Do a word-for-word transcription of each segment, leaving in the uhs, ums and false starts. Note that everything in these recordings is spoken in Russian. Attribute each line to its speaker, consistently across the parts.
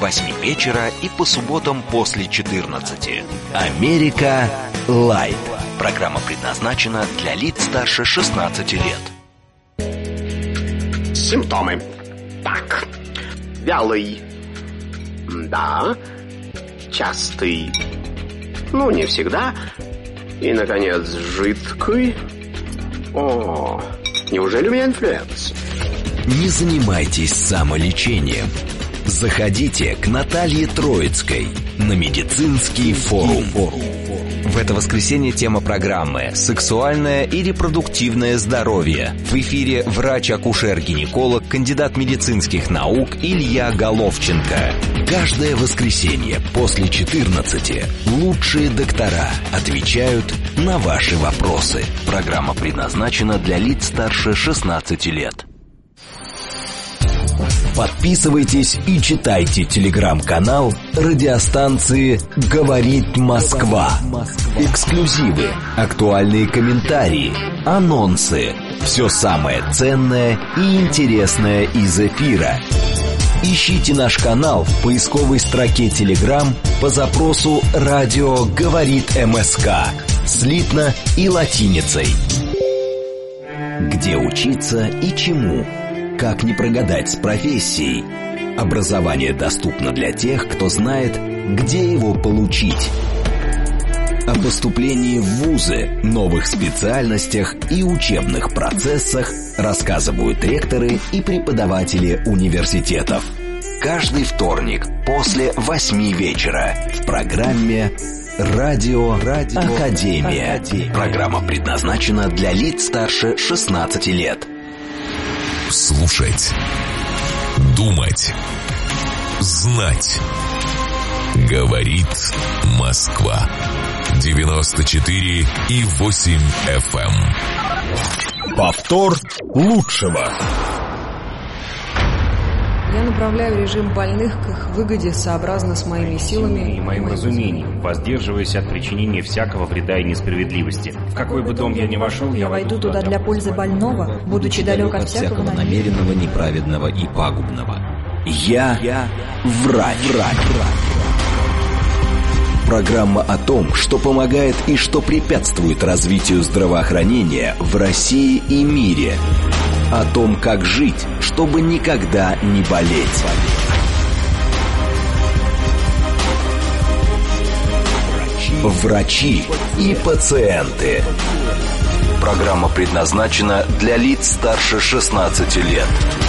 Speaker 1: восьми вечера и по субботам после четырнадцати. Америка Лайт. Программа предназначена для лиц старше шестнадцати лет.
Speaker 2: Симптомы. Так. Вялый. Да. Частый. Ну, не всегда. И, наконец, жидкий. О, неужели у меня инфлюенс?
Speaker 1: Не занимайтесь самолечением. Заходите к Наталье Троицкой на медицинский форум. В это воскресенье тема программы «Сексуальное и репродуктивное здоровье». В эфире врач-акушер-гинеколог, кандидат медицинских наук Илья Головченко. Каждое воскресенье после четырнадцати лучшие доктора отвечают на ваши вопросы. Программа предназначена для лиц старше шестнадцати лет. Подписывайтесь и читайте телеграм-канал радиостанции «Говорит Москва». Эксклюзивы, актуальные комментарии, анонсы. Все самое ценное и интересное из эфира. Ищите наш канал в поисковой строке Telegram по запросу «Радио говорит МСК» слитно и латиницей. Где учиться и чему? Как не прогадать с профессией? Образование доступно для тех, кто знает, где его получить. О поступлении в вузы, новых специальностях и учебных процессах рассказывают ректоры и преподаватели университетов. Каждый вторник после восьми вечера в программе «Радио, Радио Академия». Академия. Программа предназначена для лиц старше шестнадцати лет.
Speaker 3: Слушать, думать, знать. Говорит Москва. девяносто четыре и восемь эф эм. Повтор лучшего.
Speaker 4: Я направляю режим больных к их выгоде сообразно с моими силами
Speaker 5: и моим разумением, воздерживаясь от причинения всякого вреда и несправедливости. В какой бы дом я ни вошел, я
Speaker 4: войду туда для пользы больного, будучи далек от всякого
Speaker 1: намеренного, неправедного и пагубного. Я, я врач. врач. Программа о том, что помогает и что препятствует развитию здравоохранения в России и мире. О том, как жить, чтобы никогда не болеть. Врачи и пациенты. Программа предназначена для лиц старше шестнадцати лет.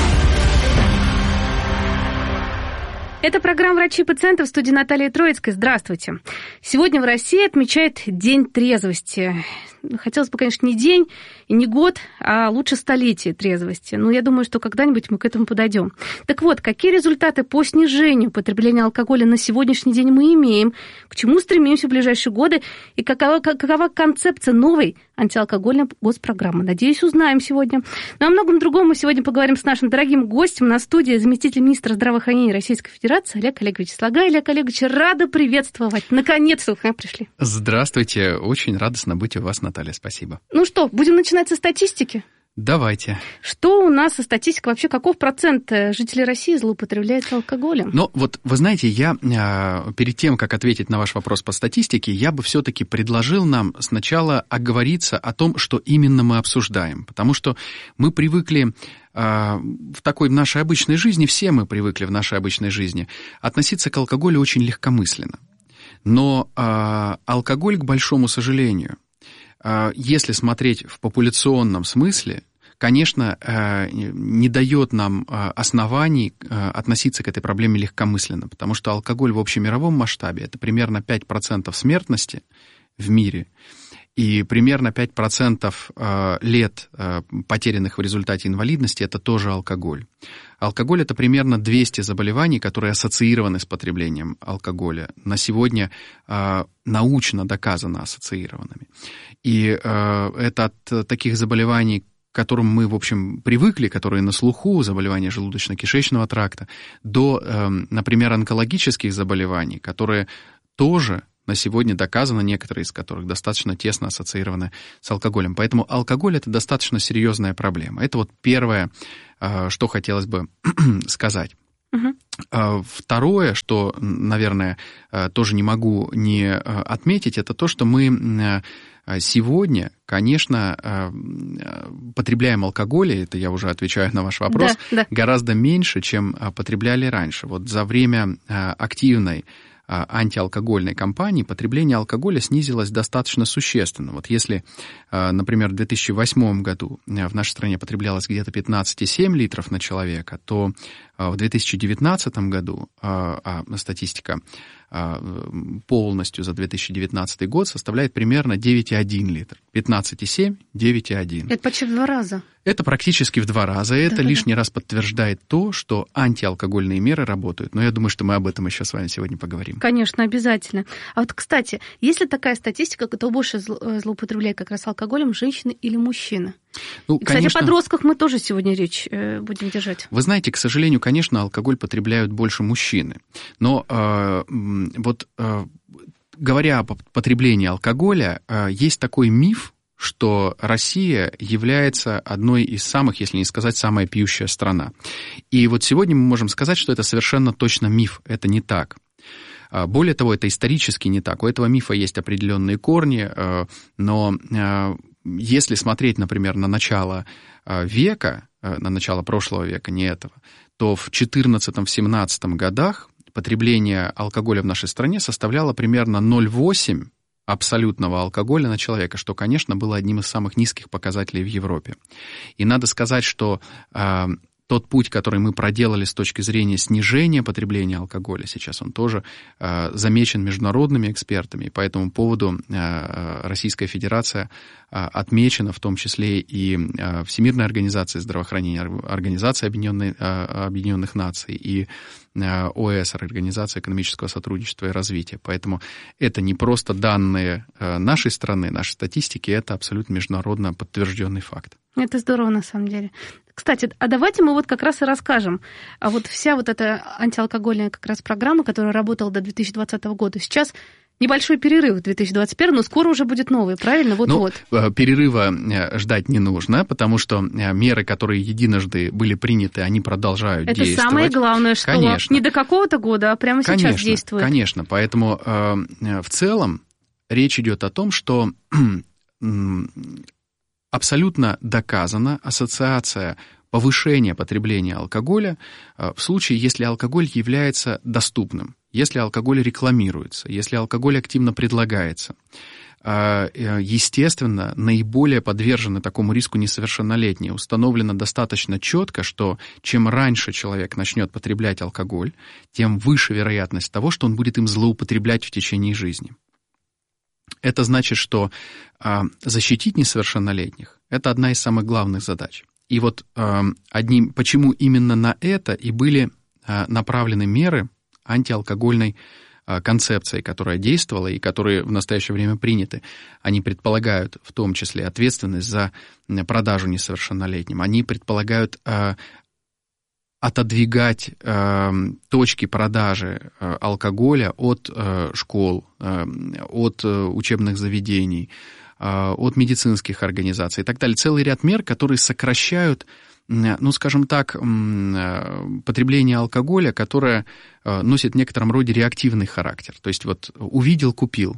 Speaker 6: Это программа «Врачи и пациенты», в студии Наталья Троицкая. Здравствуйте. Сегодня в России отмечают День трезвости. Хотелось бы, конечно, не день и не год, а лучше столетие трезвости. Но я думаю, что когда-нибудь мы к этому подойдем. Так вот, какие результаты по снижению потребления алкоголя на сегодняшний день мы имеем, к чему стремимся в ближайшие годы и какова, какова концепция новой антиалкогольной госпрограммы. Надеюсь, узнаем сегодня. Но о многом другом мы сегодня поговорим с нашим дорогим гостем на студии, заместитель министра здравоохранения Российской Федерации Олег Олегович Слагай. Олег Олегович, рада приветствовать. Наконец-то вы пришли.
Speaker 7: Здравствуйте. Очень радостно быть у вас, Наталья. Спасибо.
Speaker 6: Ну что, будем начинать со статистики?
Speaker 7: Давайте.
Speaker 6: Что у нас со статистикой вообще? Каков процент жителей России злоупотребляет алкоголем?
Speaker 7: Ну, вот, вы знаете, я перед тем, как ответить на ваш вопрос по статистике, я бы все-таки предложил нам сначала оговориться о том, что именно мы обсуждаем. Потому что мы привыкли в такой нашей обычной жизни, все мы привыкли в нашей обычной жизни, относиться к алкоголю очень легкомысленно. Но алкоголь, к большому сожалению, если смотреть в популяционном смысле, конечно, не дает нам оснований относиться к этой проблеме легкомысленно, потому что алкоголь в общемировом масштабе – это примерно пять процентов смертности в мире и примерно пять процентов лет, потерянных в результате инвалидности, это тоже алкоголь. Алкоголь – это примерно двести заболеваний, которые ассоциированы с потреблением алкоголя. На сегодня научно доказано ассоциированными. И это от таких заболеваний, к которым мы, в общем, привыкли, которые на слуху, заболевания желудочно-кишечного тракта, до, например, онкологических заболеваний, которые тоже на сегодня доказано, некоторые из которых достаточно тесно ассоциированы с алкоголем. Поэтому алкоголь – это достаточно серьезная проблема. Это вот первое, что хотелось бы сказать.
Speaker 6: Угу.
Speaker 7: Второе, что, наверное, тоже не могу не отметить, это то, что мы сегодня, конечно, потребляем алкоголь, это я уже отвечаю на ваш вопрос, да, да. гораздо меньше, чем потребляли раньше. Вот за время активной антиалкогольной кампании потребление алкоголя снизилось достаточно существенно. Вот если, например, в две тысячи восьмом году в нашей стране потреблялось где-то пятнадцать целых семь десятых литров на человека, то в две тысячи девятнадцатом году а статистика полностью за две тысячи девятнадцатый год составляет примерно девять целых один десятый литра. пятнадцать целых семь десятых, девять целых один десятый.
Speaker 6: Это почти в два раза.
Speaker 7: Это практически в два раза. Это
Speaker 6: да,
Speaker 7: лишний
Speaker 6: да.
Speaker 7: раз подтверждает то, что антиалкогольные меры работают. Но я думаю, что мы об этом еще с вами сегодня поговорим.
Speaker 6: Конечно, обязательно. А вот, кстати, есть ли такая статистика, кто больше злоупотребляет как раз алкоголем, женщины или мужчины?
Speaker 7: Ну,
Speaker 6: и, кстати,
Speaker 7: конечно,
Speaker 6: о подростках мы тоже сегодня речь будем держать.
Speaker 7: Вы знаете, к сожалению, конечно, алкоголь потребляют больше мужчины. Но э, вот э, говоря о потреблении алкоголя, э, есть такой миф, что Россия является одной из самых, если не сказать, самая пьющая страна. И вот сегодня мы можем сказать, что это совершенно точно миф, это не так. Более того, это исторически не так. У этого мифа есть определенные корни, но если смотреть, например, на начало века, на начало прошлого века, не этого, то в четырнадцатом-семнадцатом годах потребление алкоголя в нашей стране составляло примерно ноль целых восемь десятых абсолютного алкоголя на человека, что, конечно, было одним из самых низких показателей в Европе. И надо сказать, что э, тот путь, который мы проделали с точки зрения снижения потребления алкоголя, сейчас он тоже э, замечен международными экспертами, и по этому поводу э, Российская Федерация э, отмечена в том числе и э, Всемирной организацией здравоохранения, Организацией Объединенных, э, Объединенных Наций и ОЭСР, Организация экономического сотрудничества и развития. Поэтому это не просто данные нашей страны, нашей статистики, это абсолютно международно подтвержденный факт.
Speaker 6: Это здорово, на самом деле. Кстати, а давайте мы вот как раз и расскажем. А вот вся вот эта антиалкогольная как раз программа, которая работала до две тысячи двадцатого года, сейчас небольшой перерыв в две тысячи двадцать первом, но скоро уже будет новый, правильно? Вот-вот.
Speaker 7: Ну, перерыва ждать не нужно, потому что меры, которые единожды были приняты, они продолжают
Speaker 6: Это
Speaker 7: действовать.
Speaker 6: Это самое главное, что
Speaker 7: конечно.
Speaker 6: Не до какого-то года, а прямо
Speaker 7: конечно,
Speaker 6: сейчас действует.
Speaker 7: Конечно, поэтому в целом речь идет о том, что абсолютно доказана ассоциация повышения потребления алкоголя в случае, если алкоголь является доступным, если алкоголь рекламируется, если алкоголь активно предлагается. Естественно, наиболее подвержены такому риску несовершеннолетние. Установлено достаточно четко, что чем раньше человек начнет потреблять алкоголь, тем выше вероятность того, что он будет им злоупотреблять в течение жизни. Это значит, что защитить несовершеннолетних – это одна из самых главных задач. И вот одним, почему именно на это и были направлены меры антиалкогольной концепции, которая действовала и которые в настоящее время приняты. Они предполагают в том числе ответственность за продажу несовершеннолетним. Они предполагают отодвигать точки продажи алкоголя от школ, от учебных заведений, от медицинских организаций и так далее. Целый ряд мер, которые сокращают, ну, скажем так, потребление алкоголя, которое носит в некотором роде реактивный характер. То есть вот увидел, купил.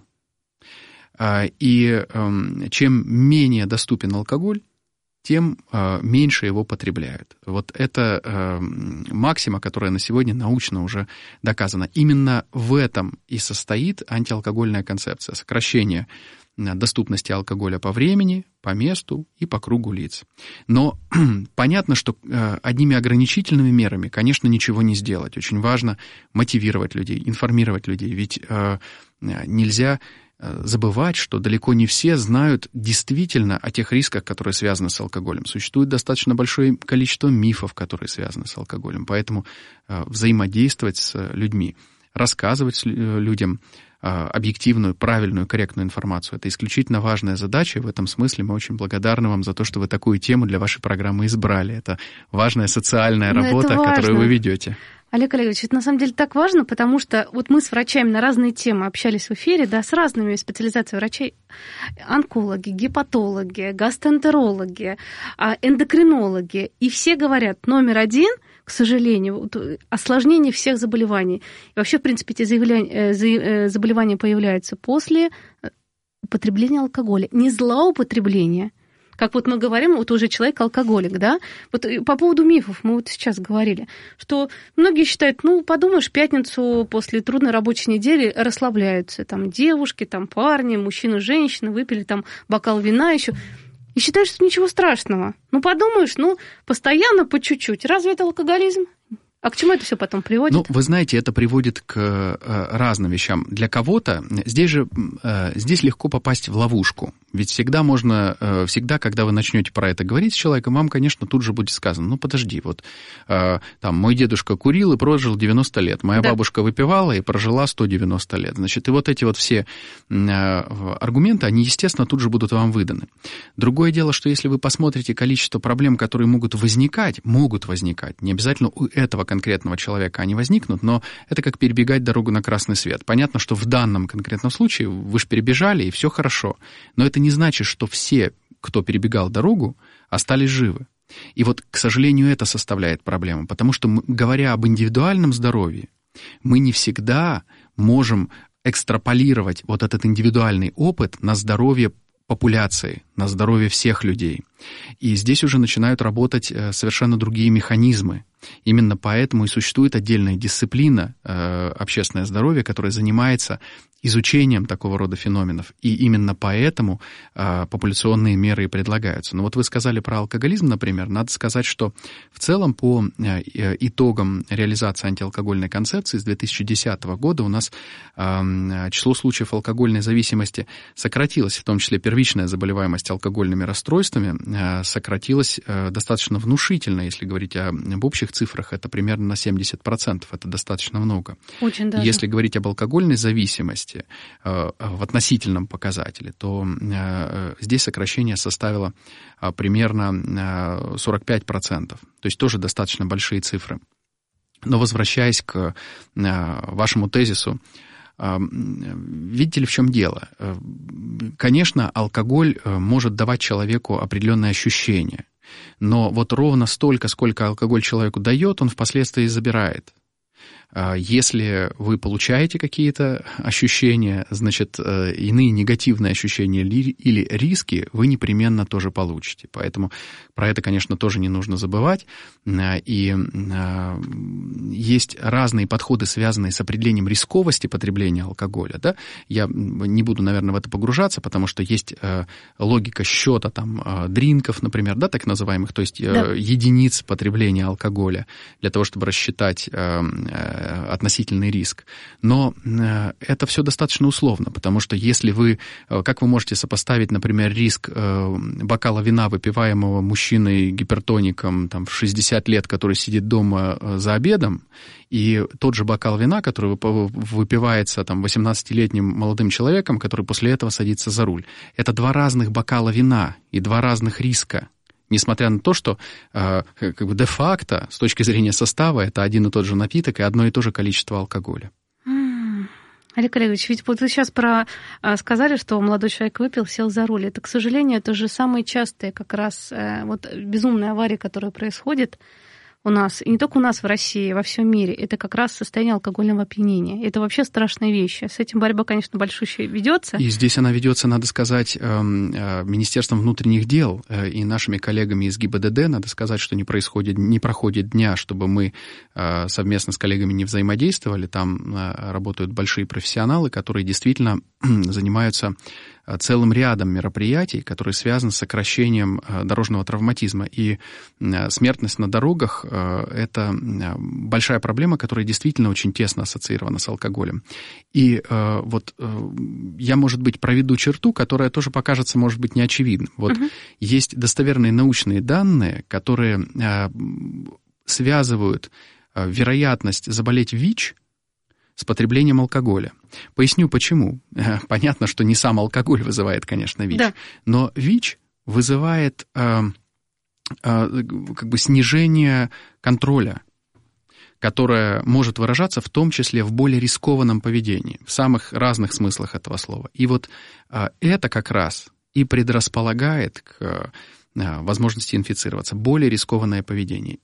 Speaker 7: И чем менее доступен алкоголь, тем меньше его потребляют. Вот это максима, которая на сегодня научно уже доказана. Именно в этом и состоит антиалкогольная концепция. Сокращение доступности алкоголя по времени, по месту и по кругу лиц. Но понятно, что одними ограничительными мерами, конечно, ничего не сделать. Очень важно мотивировать людей, информировать людей. Ведь нельзя забывать, что далеко не все знают действительно о тех рисках, которые связаны с алкоголем. Существует достаточно большое количество мифов, которые связаны с алкоголем. Поэтому взаимодействовать с людьми, рассказывать людям объективную, правильную, корректную информацию. Это исключительно важная задача, и в этом смысле мы очень благодарны вам за то, что вы такую тему для вашей программы избрали. Это важная социальная Но работа, которую вы ведете.
Speaker 6: Олег Олегович, это на самом деле так важно, потому что вот мы с врачами на разные темы общались в эфире, да, с разными специализациями врачей. Онкологи, гепатологи, гастроэнтерологи, эндокринологи. И все говорят, номер один, к сожалению, вот, осложнение всех заболеваний. И вообще, в принципе, эти заболевания появляются после употребления алкоголя. Не злоупотребление. Как вот мы говорим, вот уже человек алкоголик, да? Вот по поводу мифов мы вот сейчас говорили, что многие считают, ну, подумаешь, в пятницу после трудной рабочей недели расслабляются. Там девушки, там парни, мужчины, женщины, выпили там бокал вина еще. И считают, что ничего страшного. Ну, подумаешь, ну, постоянно по чуть-чуть. Разве это алкоголизм? А к чему это все потом приводит?
Speaker 7: Ну, вы знаете, это приводит к э, разным вещам. Для кого-то здесь же э, здесь легко попасть в ловушку. Ведь всегда можно, э, всегда, когда вы начнете про это говорить с человеком, вам, конечно, тут же будет сказано, ну, подожди, вот э, там мой дедушка курил и прожил девяносто лет, моя да. бабушка выпивала и прожила сто девяносто лет. Значит, и вот эти вот все э, аргументы, они, естественно, тут же будут вам выданы. Другое дело, что если вы посмотрите количество проблем, которые могут возникать, могут возникать, не обязательно у этого конкретного человека они возникнут, но это как перебегать дорогу на красный свет. Понятно, что в данном конкретном случае вы же перебежали, и все хорошо. Но это не значит, что все, кто перебегал дорогу, остались живы. И вот, к сожалению, это составляет проблему, потому что, мы, говоря об индивидуальном здоровье, мы не всегда можем экстраполировать вот этот индивидуальный опыт на здоровье популяции, на здоровье всех людей. И здесь уже начинают работать совершенно другие механизмы. Именно поэтому и существует отдельная дисциплина э, общественное здоровье, которая занимается изучением такого рода феноменов. И именно поэтому э, популяционные меры и предлагаются. Но вот вы сказали про алкоголизм, например. Надо сказать, что в целом по э, итогам реализации антиалкогольной концепции с две тысячи десятого года у нас э, число случаев алкогольной зависимости сократилось, в том числе первичная заболеваемость алкогольными расстройствами э, сократилась э, достаточно внушительно, если говорить о, об общих цифрах, это примерно на семьдесят процентов, это достаточно много.
Speaker 6: Очень даже.
Speaker 7: Если говорить об алкогольной зависимости э, в относительном показателе, то э, здесь сокращение составило э, примерно э, сорок пять процентов, то есть тоже достаточно большие цифры. Но возвращаясь к э, вашему тезису, э, видите ли, в чем дело? Э, конечно, алкоголь э, может давать человеку определенные ощущения, но вот ровно столько, сколько алкоголь человеку дает, он впоследствии забирает. Если вы получаете какие-то ощущения, значит, иные негативные ощущения или риски вы непременно тоже получите. Поэтому про это, конечно, тоже не нужно забывать. И есть разные подходы, связанные с определением рисковости потребления алкоголя. Да? Я не буду, наверное, в это погружаться, потому что есть логика счета там, дринков, например, да, так называемых, то есть да. единиц потребления алкоголя для того, чтобы рассчитать относительный риск. Но это все достаточно условно, потому что если вы, как вы можете сопоставить, например, риск бокала вина, выпиваемого мужчиной-гипертоником там, в шестьдесят лет, который сидит дома за обедом, и тот же бокал вина, который выпивается там, восемнадцатилетним молодым человеком, который после этого садится за руль. Это два разных бокала вина и два разных риска. Несмотря на то, что э, как бы де-факто, с точки зрения состава, это один и тот же напиток и одно и то же количество алкоголя.
Speaker 6: Mm. Олег Олегович, ведь вот вы сейчас про, сказали, что молодой человек выпил, сел за руль. Это, к сожалению, это же самые частые как раз э, вот, безумные аварии, которые происходят у нас, и не только у нас в России, во всем мире, это как раз состояние алкогольного опьянения. Это вообще страшная вещь. С этим борьба, конечно, большущая ведется.
Speaker 7: И здесь она ведется, надо сказать, Министерством внутренних дел и нашими коллегами из ГИБДД. Надо сказать, что не происходит, не проходит дня, чтобы мы совместно с коллегами не взаимодействовали. Там работают большие профессионалы, которые действительно занимаются целым рядом мероприятий, которые связаны с сокращением дорожного травматизма. И смертность на дорогах – это большая проблема, которая действительно очень тесно ассоциирована с алкоголем. И вот я, может быть, проведу черту, которая тоже покажется, может быть, неочевидным. Вот угу. Есть достоверные научные данные, которые связывают вероятность заболеть ВИЧ с потреблением алкоголя. Поясню, почему. Понятно, что не сам алкоголь вызывает, конечно, ВИЧ, да. Но ВИЧ вызывает э, э, как бы снижение контроля, которое может выражаться в том числе в более рискованном поведении, в самых разных смыслах этого слова. И вот э, это как раз и предрасполагает к э, возможности инфицироваться, более рискованное поведение. И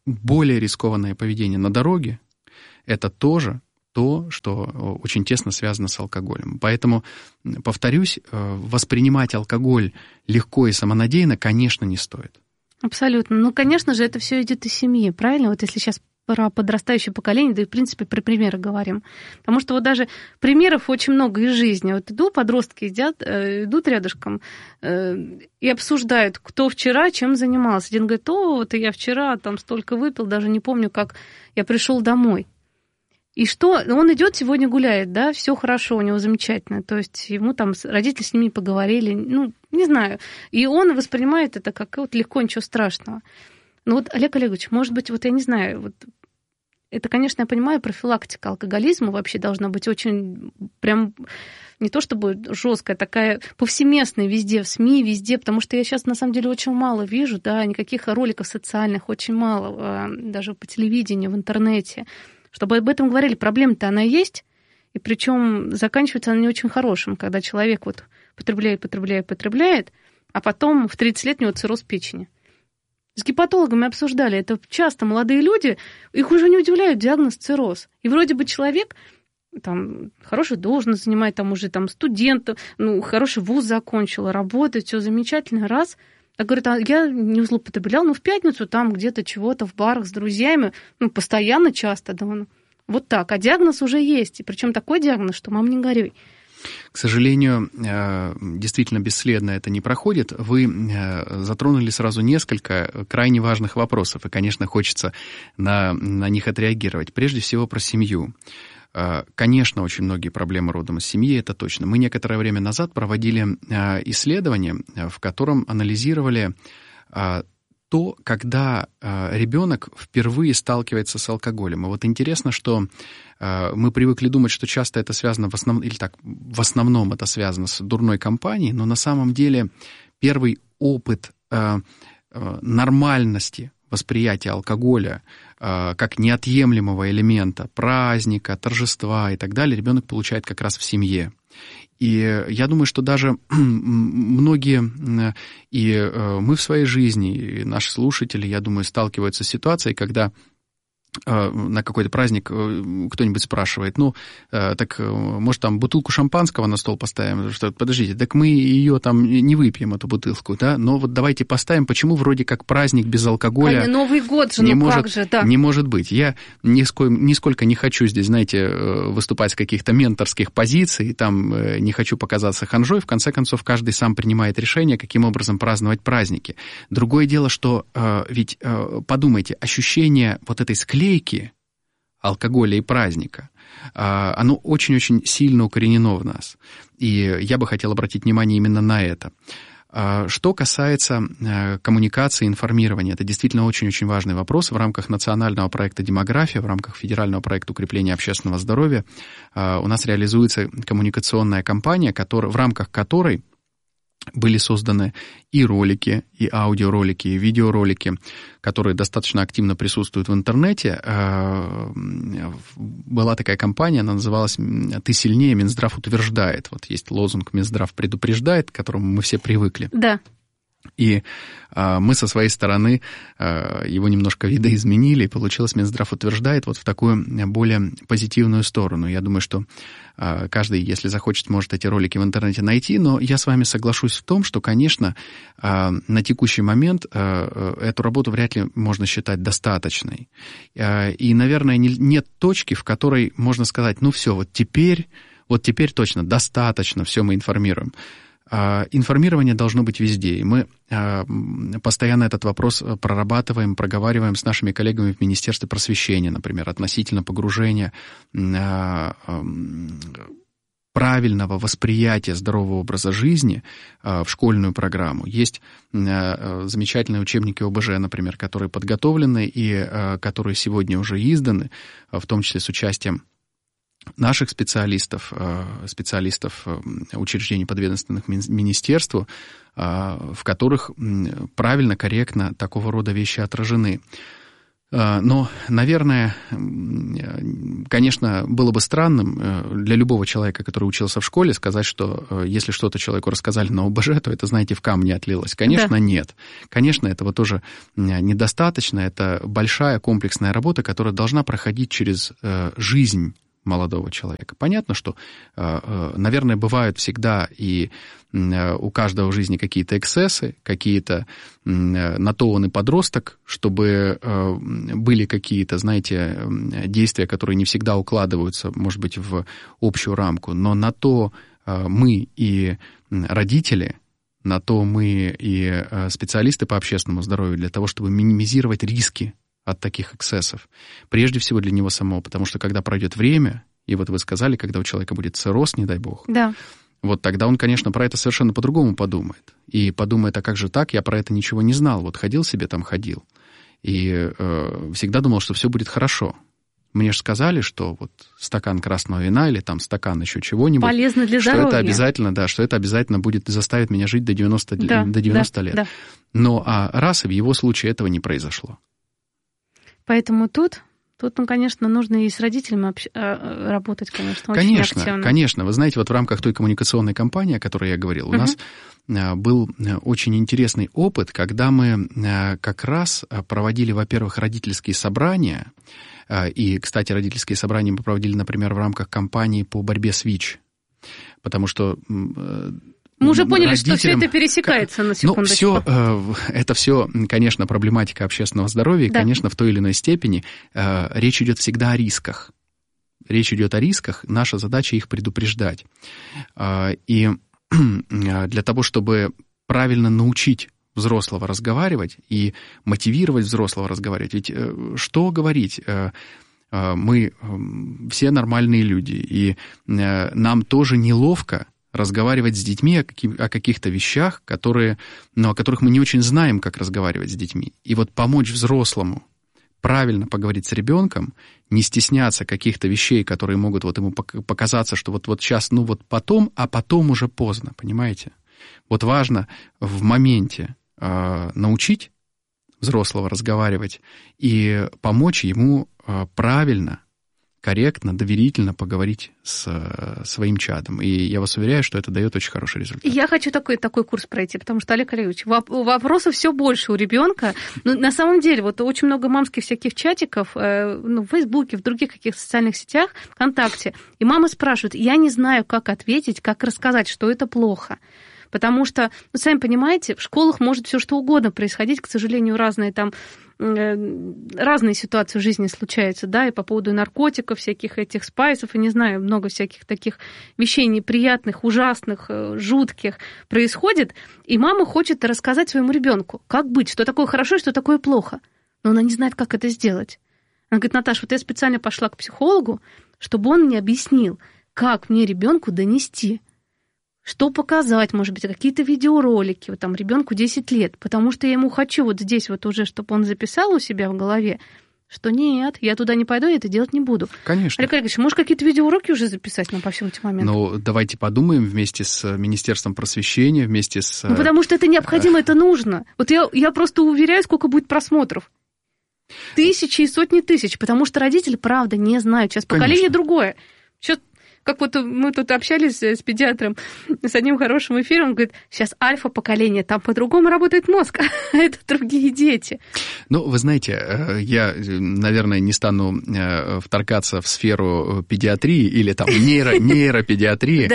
Speaker 7: более рискованное поведение на дороге – это тоже то, что очень тесно связано с алкоголем. Поэтому, повторюсь, воспринимать алкоголь легко и самонадеянно, конечно, не стоит.
Speaker 6: Абсолютно. Ну, конечно же, это все идет из семьи, правильно? Вот если сейчас про подрастающее поколение, да и, в принципе, про примеры говорим. Потому что вот даже примеров очень много из жизни. Вот иду, подростки едят, идут рядышком и обсуждают, кто вчера чем занимался. Один говорит: о, вот я вчера там столько выпил, даже не помню, как я пришел домой. И что? Он идет сегодня гуляет, да, все хорошо, у него замечательно. То есть ему там родители с ними поговорили, ну, не знаю. И он воспринимает это как вот легко, ничего страшного. Ну вот, Олег Олегович, может быть, вот я не знаю, вот это, конечно, я понимаю, профилактика алкоголизма вообще должна быть очень прям не то чтобы жесткая, такая повсеместная везде, в СМИ, везде, потому что я сейчас, на самом деле, очень мало вижу, да, никаких роликов социальных, очень мало, даже по телевидению, в интернете, чтобы об этом говорили. Проблема-то она есть, и причем заканчивается она не очень хорошим, когда человек вот потребляет, потребляет, потребляет, а потом в тридцать лет у него цирроз печени. С гепатологами обсуждали, это часто молодые люди, их уже не удивляет диагноз цирроз. И вроде бы человек там хорошую должность занимает, там уже там студент, ну, хороший вуз закончил, работает, все замечательно, раз. А говорит: а я не злоупотреблял, но в пятницу там где-то чего-то в барах с друзьями, ну, постоянно, часто, да, ну, вот так. А диагноз уже есть, и причем такой диагноз, что мам, не горюй.
Speaker 7: К сожалению, действительно бесследно это не проходит. Вы затронули сразу несколько крайне важных вопросов, и, конечно, хочется на, на них отреагировать. Прежде всего, про семью. Конечно, очень многие проблемы родом из семьи, это точно. Мы некоторое время назад проводили исследование, в котором анализировали то, когда ребенок впервые сталкивается с алкоголем. И вот интересно, что мы привыкли думать, что часто это связано в основном, или так, в основном это связано с дурной компанией, но на самом деле первый опыт нормальности восприятия алкоголя как неотъемлемого элемента праздника, торжества и так далее ребенок получает как раз в семье. И я думаю, что даже многие, и мы в своей жизни, и наши слушатели, я думаю, сталкиваются с ситуацией, когда на какой-то праздник кто-нибудь спрашивает: ну, так, может, там бутылку шампанского на стол поставим? Что, подождите, так мы ее там не выпьем, эту бутылку, да? Но вот давайте поставим, почему вроде как праздник без алкоголя...
Speaker 6: А Новый год же,
Speaker 7: не
Speaker 6: ну
Speaker 7: может,
Speaker 6: как же, да.
Speaker 7: Не может быть. Я нисколько, нисколько не хочу здесь, знаете, выступать с каких-то менторских позиций, там не хочу показаться ханжой. В конце концов, каждый сам принимает решение, каким образом праздновать праздники. Другое дело, что ведь, подумайте, ощущение вот этой склейки алкоголя и праздника, оно очень-очень сильно укоренено в нас. И я бы хотел обратить внимание именно на это. Что касается коммуникации, информирования, это действительно очень-очень важный вопрос. В рамках национального проекта «Демография», в рамках федерального проекта укрепления общественного здоровья у нас реализуется коммуникационная кампания, который, в рамках которой были созданы и ролики, и аудиоролики, и видеоролики, которые достаточно активно присутствуют в интернете. Была такая кампания, она называлась «Ты сильнее, Минздрав утверждает». Вот есть лозунг «Минздрав предупреждает», к которому мы все привыкли.
Speaker 6: Да.
Speaker 7: И а, мы со своей стороны а, его немножко видоизменили, и получилось, Минздрав утверждает вот в такую более позитивную сторону. Я думаю, что а, каждый, если захочет, может эти ролики в интернете найти, но я с вами соглашусь в том, что, конечно, а, на текущий момент а, эту работу вряд ли можно считать достаточной. А, и, наверное, не, нет точки, в которой можно сказать: ну все, вот теперь, вот теперь точно достаточно, все мы информируем. Информирование должно быть везде, и мы постоянно этот вопрос прорабатываем, проговариваем с нашими коллегами в Министерстве просвещения, например, относительно погружения правильного восприятия здорового образа жизни в школьную программу. Есть замечательные учебники о бэ жэ, например, которые подготовлены и которые сегодня уже изданы, в том числе с участием наших специалистов, специалистов учреждений, подведомственных министерству, в которых правильно, корректно такого рода вещи отражены. Но, наверное, конечно, было бы странным для любого человека, который учился в школе, сказать, что если что-то человеку рассказали на ОБЖ, то это, знаете, в камни отлилось. Конечно, да. Нет. Конечно, этого тоже недостаточно. Это большая комплексная работа, которая должна проходить через жизнь молодого человека. Понятно, что, наверное, бывают всегда и у каждого в жизни какие-то эксцессы, какие-то на то он и подросток, чтобы были какие-то, знаете, действия, которые не всегда укладываются, может быть, в общую рамку, но на то мы и родители, на то мы и специалисты по общественному здоровью для того, чтобы минимизировать риски от таких эксцессов. Прежде всего для него самого, потому что когда пройдет время, и вот вы сказали, когда у человека будет цирроз, не дай бог,
Speaker 6: да.
Speaker 7: Вот тогда он, конечно, про это совершенно по-другому подумает. И подумает, а как же так, я про это ничего не знал. Вот ходил себе там, ходил. И э, всегда думал, что все будет хорошо. Мне же сказали, что вот стакан красного вина или там стакан еще чего-нибудь.
Speaker 6: Полезно для
Speaker 7: что
Speaker 6: здоровья.
Speaker 7: Это обязательно, да, что это обязательно будет заставить меня жить до девяноста,
Speaker 6: да,
Speaker 7: до девяноста
Speaker 6: да,
Speaker 7: лет.
Speaker 6: Да.
Speaker 7: Но а раз, и в его случае этого не произошло.
Speaker 6: Поэтому тут... Тут, ну, конечно, нужно и с родителями общ... работать, конечно, очень
Speaker 7: конечно,
Speaker 6: активно.
Speaker 7: Конечно, вы знаете, вот в рамках той коммуникационной кампании, о которой я говорил, у uh-huh. нас был очень интересный опыт, когда мы как раз проводили, во-первых, родительские собрания, и, кстати, родительские собрания мы проводили, например, в рамках кампании по борьбе с ВИЧ, потому что...
Speaker 6: Мы уже поняли, что все это пересекается, на секундочку.
Speaker 7: Ну, все, это все, конечно, проблематика общественного здоровья, да. И, конечно, в той или иной степени речь идет всегда о рисках. Речь идет о рисках, наша задача их предупреждать. И для того, чтобы правильно научить взрослого разговаривать и мотивировать взрослого разговаривать, ведь что говорить... Мы все нормальные люди, и нам тоже неловко разговаривать с детьми о, каких- о каких-то вещах, которые, ну, о которых мы не очень знаем, как разговаривать с детьми. И вот помочь взрослому правильно поговорить с ребенком, не стесняться каких-то вещей, которые могут вот ему показаться, что вот, вот сейчас, ну вот потом, а потом уже поздно, понимаете? Вот важно в моменте э, научить взрослого разговаривать и помочь ему э, правильно, корректно, доверительно поговорить с своим чадом. И я вас уверяю, что это дает очень хороший результат.
Speaker 6: Я хочу такой, такой курс пройти, потому что, Олег Олегович, вопросов все больше у ребенка. Но на самом деле, вот очень много мамских всяких чатиков, ну, в Фейсбуке, в других каких-то социальных сетях, ВКонтакте. И мама спрашивает, я не знаю, как ответить, как рассказать, что это плохо. Потому что, ну, сами понимаете, в школах может все что угодно происходить, к сожалению, разные там разные ситуации в жизни случаются, да, и по поводу наркотиков, всяких этих спайсов, и не знаю, много всяких таких вещей неприятных, ужасных, жутких происходит, и мама хочет рассказать своему ребенку, как быть, что такое хорошо и что такое плохо, но она не знает, как это сделать. Она говорит, Наташа, вот я специально пошла к психологу, чтобы он мне объяснил, как мне ребенку донести, что показать, может быть, какие-то видеоролики, вот там ребенку десять лет, потому что я ему хочу вот здесь вот уже, чтобы он записал у себя в голове, что нет, я туда не пойду, я это делать не буду.
Speaker 7: Конечно.
Speaker 6: Олег Олегович, может, какие-то видеоуроки уже записать нам по всем этим моментам?
Speaker 7: Ну, давайте подумаем вместе с Министерством просвещения, вместе с...
Speaker 6: Ну, потому что это необходимо, это нужно. Вот я, я просто уверяю, сколько будет просмотров. Тысячи и сотни тысяч, потому что родители, правда, не знают. Сейчас поколение Конечно. Другое. Сейчас... Как вот мы тут общались с педиатром, с одним хорошим эфиром, он говорит, сейчас альфа-поколение, там по-другому работает мозг, а это другие дети.
Speaker 7: Ну, вы знаете, я, наверное, не стану вторгаться в сферу педиатрии или там нейро, нейропедиатрии,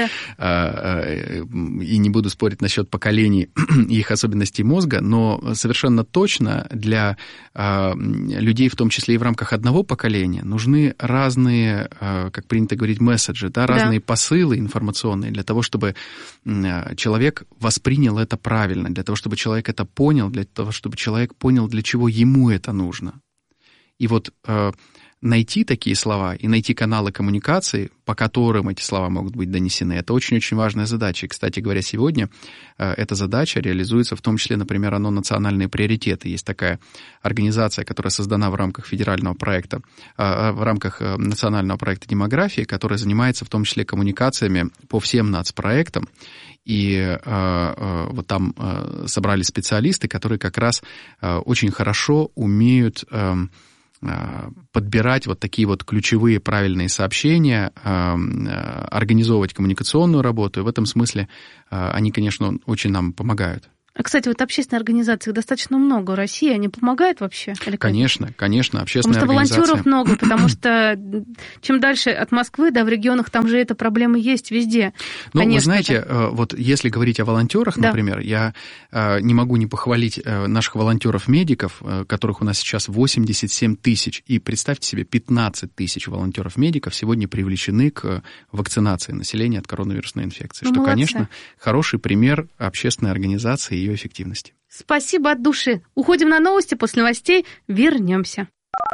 Speaker 7: и не буду спорить насчет поколений и их особенностей мозга, но совершенно точно для людей, в том числе и в рамках одного поколения, нужны разные, как принято говорить, месседжи, да, разные да. посылы информационные для того, чтобы человек воспринял это правильно, для того, чтобы человек это понял, для того, чтобы человек понял, для чего ему это нужно. И вот э, найти такие слова и найти каналы коммуникации, по которым эти слова могут быть донесены, это очень-очень важная задача. И, кстати говоря, сегодня э, эта задача реализуется в том числе, например, ОНО «Национальные приоритеты». Есть такая организация, которая создана в рамках федерального проекта, э, в рамках э, национального проекта демографии, которая занимается в том числе коммуникациями по всем нацпроектам. И э, э, вот там э, собрались специалисты, которые как раз э, очень хорошо умеют... Э, подбирать вот такие вот ключевые правильные сообщения, организовывать коммуникационную работу. И в этом смысле они, конечно, очень нам помогают.
Speaker 6: А, кстати, вот общественных организаций достаточно много в России. Они помогают вообще?
Speaker 7: Конечно, конечно, общественные организации.
Speaker 6: Потому что волонтеров много, потому что чем дальше от Москвы, да, в регионах, там же эта проблема есть везде.
Speaker 7: Ну, вы знаете, же. вот если говорить о волонтерах, да. например, я не могу не похвалить наших волонтеров-медиков, которых у нас сейчас восемьдесят семь тысяч. И представьте себе, пятнадцать тысяч волонтеров-медиков сегодня привлечены к вакцинации населения от коронавирусной инфекции. Ну, что, молодцы. Конечно, хороший пример общественной организации и ее эффективности.
Speaker 6: Спасибо от души. Уходим на новости, после новостей вернемся.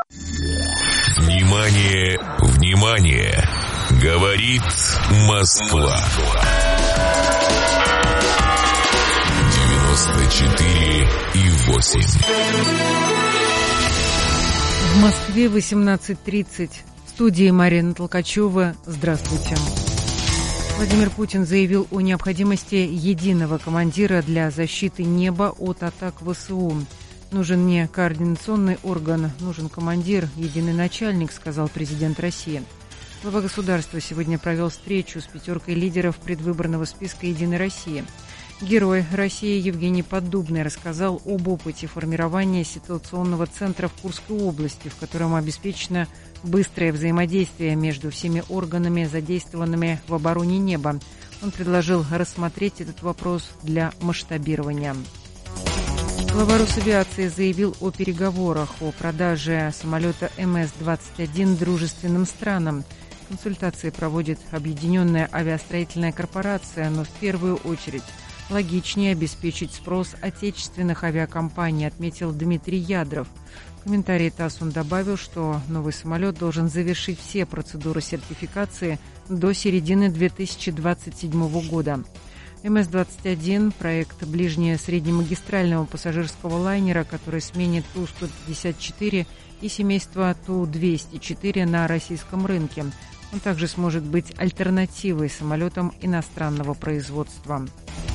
Speaker 3: Внимание, внимание! Говорит Москва. девяносто четыре и восемь.
Speaker 8: В Москве восемнадцать тридцать. В студии Марина Толкачева. Здравствуйте. Владимир Путин заявил о необходимости единого командира для защиты неба от атак ВСУ. Нужен не координационный орган, нужен командир, единый начальник, сказал президент России. Глава государства сегодня провел встречу с пятеркой лидеров предвыборного списка «Единой России». Герой России Евгений Поддубный рассказал об опыте формирования ситуационного центра в Курской области, в котором обеспечено быстрое взаимодействие между всеми органами, задействованными в обороне неба. Он предложил рассмотреть этот вопрос для масштабирования. Глава Росавиации заявил о переговорах о продаже самолета эм эс двадцать один дружественным странам. Консультации проводит Объединенная авиастроительная корпорация, но в первую очередь логичнее обеспечить спрос отечественных авиакомпаний, отметил Дмитрий Ядров. В комментарии ТАСС он добавил, что новый самолет должен завершить все процедуры сертификации до середины две тысячи двадцать седьмого года. эм эс двадцать один – проект ближне-среднемагистрального пассажирского лайнера, который сменит Ту сто пятьдесят четыре и семейство Ту двести четыре на российском рынке. Он также сможет быть альтернативой самолетам иностранного производства.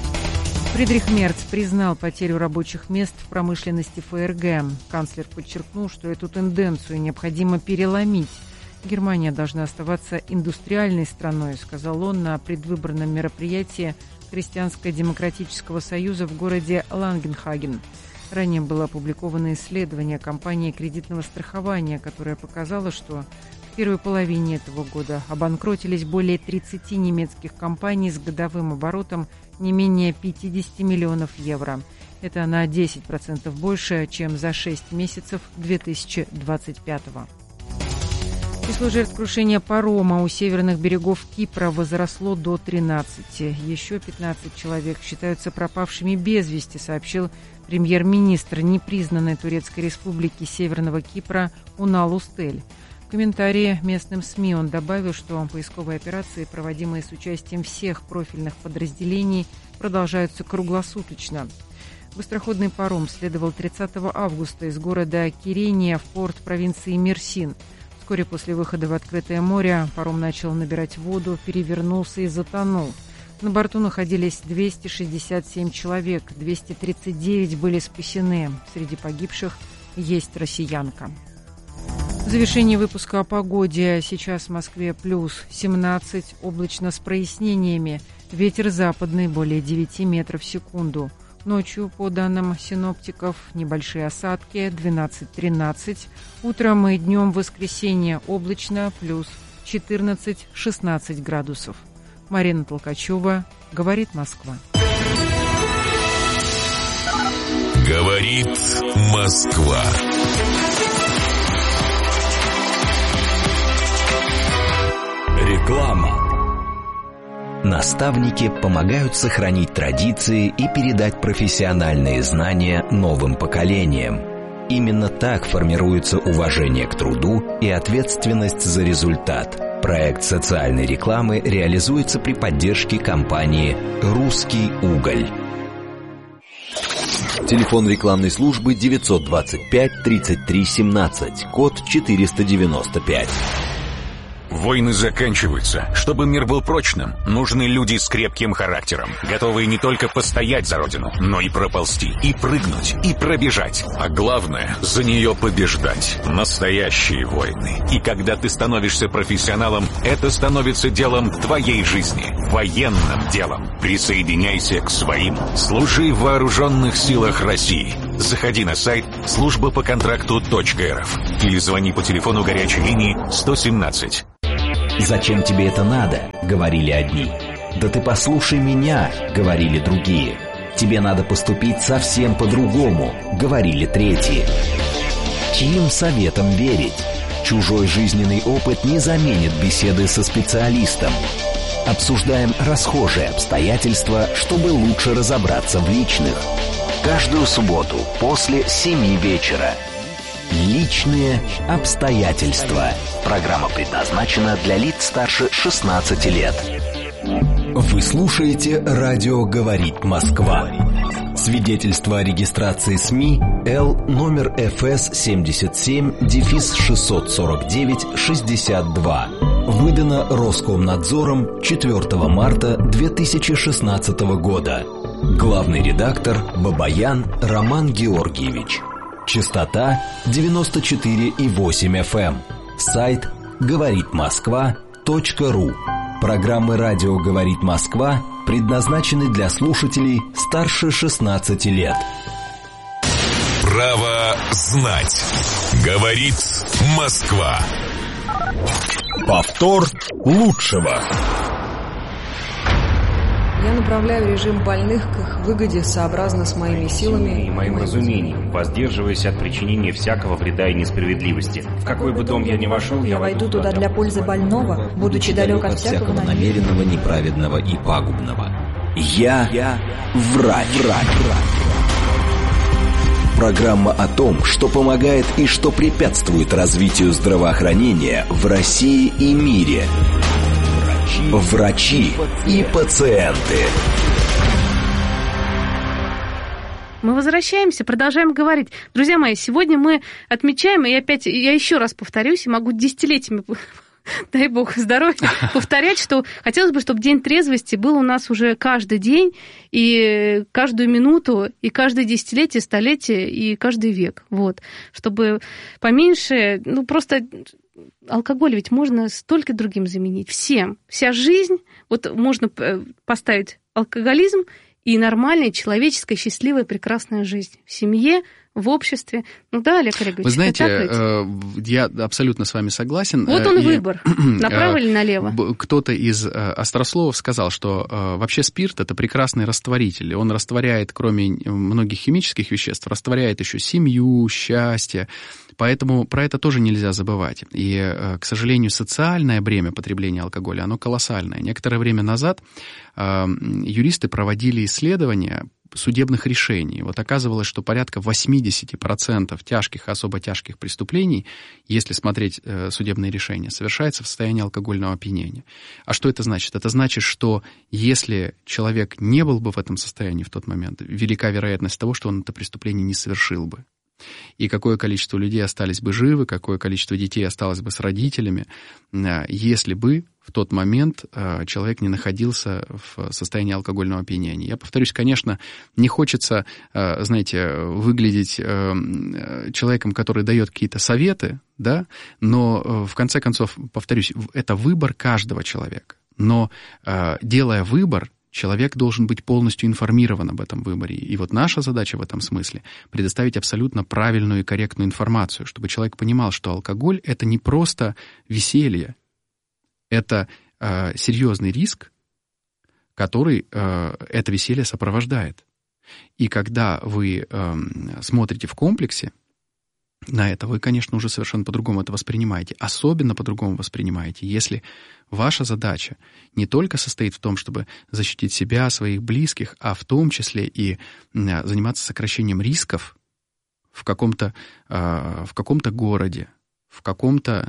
Speaker 8: Фридрих Мерц признал потерю рабочих мест в промышленности ФРГ. Канцлер подчеркнул, что эту тенденцию необходимо переломить. Германия должна оставаться индустриальной страной, сказал он на предвыборном мероприятии Христианско-демократического союза в городе Лангенхаген. Ранее было опубликовано исследование компании кредитного страхования, которое показало, что в первой половине этого года обанкротились более тридцати немецких компаний с годовым оборотом не менее пятьдесят миллионов евро. Это на десять процентов больше, чем за шесть месяцев две тысячи двадцать пятого. Число жертв крушения парома у северных берегов Кипра возросло до тринадцати. Еще пятнадцать человек считаются пропавшими без вести, сообщил премьер-министр непризнанной Турецкой республики Северного Кипра Унал Устель. В комментарии местным СМИ он добавил, что поисковые операции, проводимые с участием всех профильных подразделений, продолжаются круглосуточно. Быстроходный паром следовал тридцатого августа из города Кирения в порт провинции Мерсин. Вскоре после выхода в открытое море паром начал набирать воду, перевернулся и затонул. На борту находились двести шестьдесят семь человек, двести тридцать девять были спасены. Среди погибших есть россиянка. В завершении выпуска о погоде. Сейчас в Москве плюс семнадцать, облачно с прояснениями. Ветер западный более девяти метров в секунду. Ночью, по данным синоптиков, небольшие осадки двенадцать-тринадцать. Утром и днем в воскресенье облачно плюс четырнадцать-шестнадцать градусов. Марина Толкачева, говорит Москва.
Speaker 3: Говорит Москва.
Speaker 1: Реклама. Наставники помогают сохранить традиции и передать профессиональные знания новым поколениям. Именно так формируется уважение к труду и ответственность за результат. Проект социальной рекламы реализуется при поддержке компании «Русский уголь». Телефон рекламной службы девятьсот двадцать пять тридцать три семнадцать, код четыреста девяносто пять.
Speaker 9: Войны заканчиваются. Чтобы мир был прочным, нужны люди с крепким характером, готовые не только постоять за родину, но и проползти, и прыгнуть, и пробежать. А главное, за нее побеждать. Настоящие войны. И когда ты становишься профессионалом, это становится делом твоей жизни. Военным делом. Присоединяйся к своим. Служи в вооруженных силах России. Заходи на сайт служба по контракту точка эр эф или звони по телефону горячей линии сто семнадцать.
Speaker 1: «Зачем тебе это надо?» — говорили одни. «Да ты послушай меня!» — говорили другие. «Тебе надо поступить совсем по-другому!» — говорили третьи. Чьим советом верить? Чужой жизненный опыт не заменит беседы со специалистом. Обсуждаем расхожие обстоятельства, чтобы лучше разобраться в личных. Каждую субботу после семи вечера. Личные обстоятельства. Программа предназначена для лиц старше шестнадцати лет. Вы слушаете «Радио говорит Москва». Свидетельство о регистрации СМИ Л номер эф эс семьдесят семь шестьсот сорок девять шестьдесят два. Выдано Роскомнадзором четвёртого марта две тысячи шестнадцатого года. Главный редактор Бабаян Роман Георгиевич. Частота девяносто четыре и восемь эф эм. Сайт говорит москва точка ру. Программы «Радио говорит Москва» предназначены для слушателей старше шестнадцати лет.
Speaker 3: Право знать. Говорит Москва. Повтор лучшего.
Speaker 4: Я направляю режим больных к их выгоде сообразно с моими силами
Speaker 5: и моим разумением, воздерживаясь от причинения всякого вреда и несправедливости. В какой бы дом я ни вошел, я войду туда для пользы больного, будучи далек от всякого
Speaker 1: намеренного, неправедного и пагубного. Я, я врач. врач. Программа о том, что помогает и что препятствует развитию здравоохранения в России и мире. Врачи и пациенты.
Speaker 6: Мы возвращаемся, продолжаем говорить. Друзья мои, сегодня мы отмечаем, и опять, я еще раз повторюсь, и могу десятилетиями, дай бог здоровья, повторять, что хотелось бы, чтобы День трезвости был у нас уже каждый день, и каждую минуту, и каждое десятилетие, столетие, и каждый век. Вот. Чтобы поменьше, ну просто... Алкоголь ведь можно столько другим заменить. Всем. Вся жизнь, вот можно поставить алкоголизм и нормальная, человеческая, счастливая, прекрасная жизнь. В семье, в обществе. Ну да, Олег Олегович.
Speaker 7: Вы знаете, я абсолютно с вами согласен.
Speaker 6: Вот он и выбор, направо или налево.
Speaker 7: Кто-то из острословов сказал, что вообще спирт – это прекрасный растворитель. Он растворяет, кроме многих химических веществ, растворяет еще семью, счастье. Поэтому про это тоже нельзя забывать. И, к сожалению, социальное бремя потребления алкоголя, оно колоссальное. Некоторое время назад юристы проводили исследования судебных решений. Вот оказывалось, что порядка восемьдесят процентов тяжких и особо тяжких преступлений, если смотреть судебные решения, совершается в состоянии алкогольного опьянения. А что это значит? Это значит, что если человек не был бы в этом состоянии в тот момент, велика вероятность того, что он это преступление не совершил бы. И какое количество людей остались бы живы, какое количество детей осталось бы с родителями, если бы в тот момент человек не находился в состоянии алкогольного опьянения. Я повторюсь, конечно, не хочется, знаете, выглядеть человеком, который дает какие-то советы, да, но в конце концов, повторюсь, это выбор каждого человека. Но делая выбор, человек должен быть полностью информирован об этом выборе. И вот наша задача в этом смысле — предоставить абсолютно правильную и корректную информацию, чтобы человек понимал, что алкоголь — это не просто веселье, это э, серьезный риск, который э, это веселье сопровождает. И когда вы э, смотрите в комплексе на это, вы, конечно, уже совершенно по-другому это воспринимаете. Особенно по-другому воспринимаете, если ваша задача не только состоит в том, чтобы защитить себя, своих близких, а в том числе и заниматься сокращением рисков в каком-то, в каком-то городе, в каком-то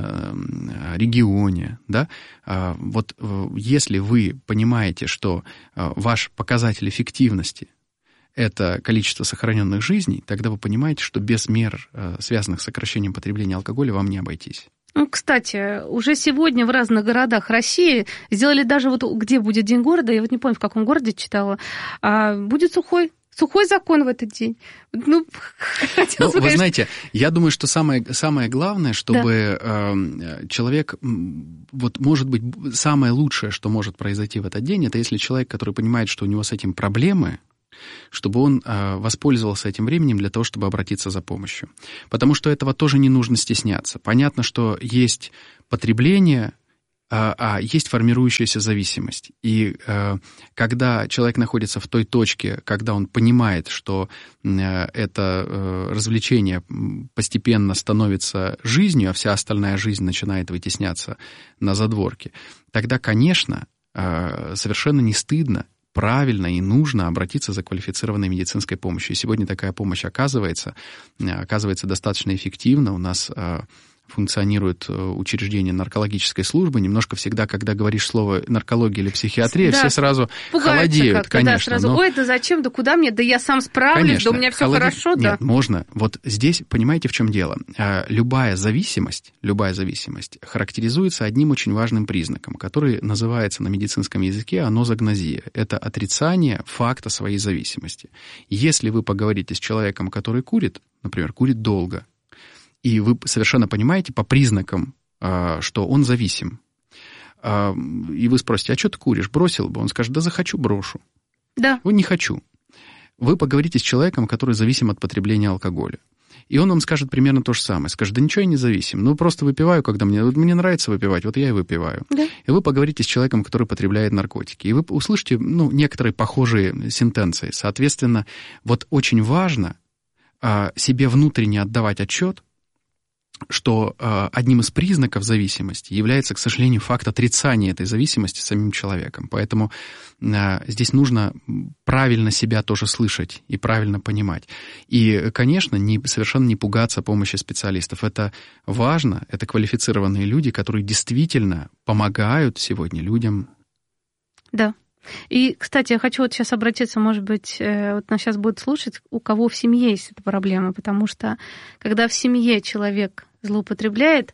Speaker 7: регионе. Да? Вот если вы понимаете, что ваш показатель эффективности — это количество сохраненных жизней, тогда вы понимаете, что без мер, связанных с сокращением потребления алкоголя, вам не обойтись.
Speaker 6: Ну, кстати, уже сегодня в разных городах России сделали даже вот где будет День города, я вот не помню, в каком городе читала, будет сухой. Сухой закон в этот день. Ну, хотелось
Speaker 7: ну,
Speaker 6: бы,
Speaker 7: вы
Speaker 6: конечно...
Speaker 7: знаете, я думаю, что самое, самое главное, чтобы да. э, человек, вот, может быть, самое лучшее, что может произойти в этот день, это если человек, который понимает, что у него с этим проблемы, чтобы он э, воспользовался этим временем для того, чтобы обратиться за помощью. Потому что этого тоже не нужно стесняться. Понятно, что есть потребление, а есть формирующаяся зависимость. И э, когда человек находится в той точке, когда он понимает, что э, это э, развлечение постепенно становится жизнью, а вся остальная жизнь начинает вытесняться на задворки, тогда, конечно, э, совершенно не стыдно, правильно и нужно обратиться за квалифицированной медицинской помощью. И сегодня такая помощь оказывается, оказывается достаточно эффективно. У нас э, функционирует учреждение наркологической службы. Немножко всегда, когда говоришь слово наркология или психиатрия, да, все сразу холодеют, конечно.
Speaker 6: Да, сразу, но... ой, да зачем, да куда мне, да я сам справлюсь, конечно, да у меня все холоде... хорошо.
Speaker 7: Нет,
Speaker 6: да.
Speaker 7: можно. Вот здесь, понимаете, в чем дело? Любая зависимость, любая зависимость характеризуется одним очень важным признаком, который называется на медицинском языке анозагнозия. Это отрицание факта своей зависимости. Если вы поговорите с человеком, который курит, например, курит долго, и вы совершенно понимаете по признакам, что он зависим. И вы спросите, а что ты куришь? Бросил бы? Он скажет, да захочу, брошу.
Speaker 6: Да.
Speaker 7: Вы не хочу. Вы поговорите с человеком, который зависим от потребления алкоголя. И он вам скажет примерно то же самое. Скажет, да ничего я не зависим. Ну, просто выпиваю, когда мне... Вот мне нравится выпивать, вот я и выпиваю.
Speaker 6: Да.
Speaker 7: И вы поговорите с человеком, который потребляет наркотики. И вы услышите, ну, некоторые похожие сентенции. Соответственно, вот очень важно а, себе внутренне отдавать отчет, что э, одним из признаков зависимости является, к сожалению, факт отрицания этой зависимости самим человеком. Поэтому э, здесь нужно правильно себя тоже слышать и правильно понимать. И, конечно, не, совершенно не пугаться помощи специалистов. Это важно, это квалифицированные люди, которые действительно помогают сегодня людям.
Speaker 6: Да. И, кстати, я хочу вот сейчас обратиться, может быть, вот нас сейчас будут слушать, у кого в семье есть эта проблема, потому что когда в семье человек злоупотребляет,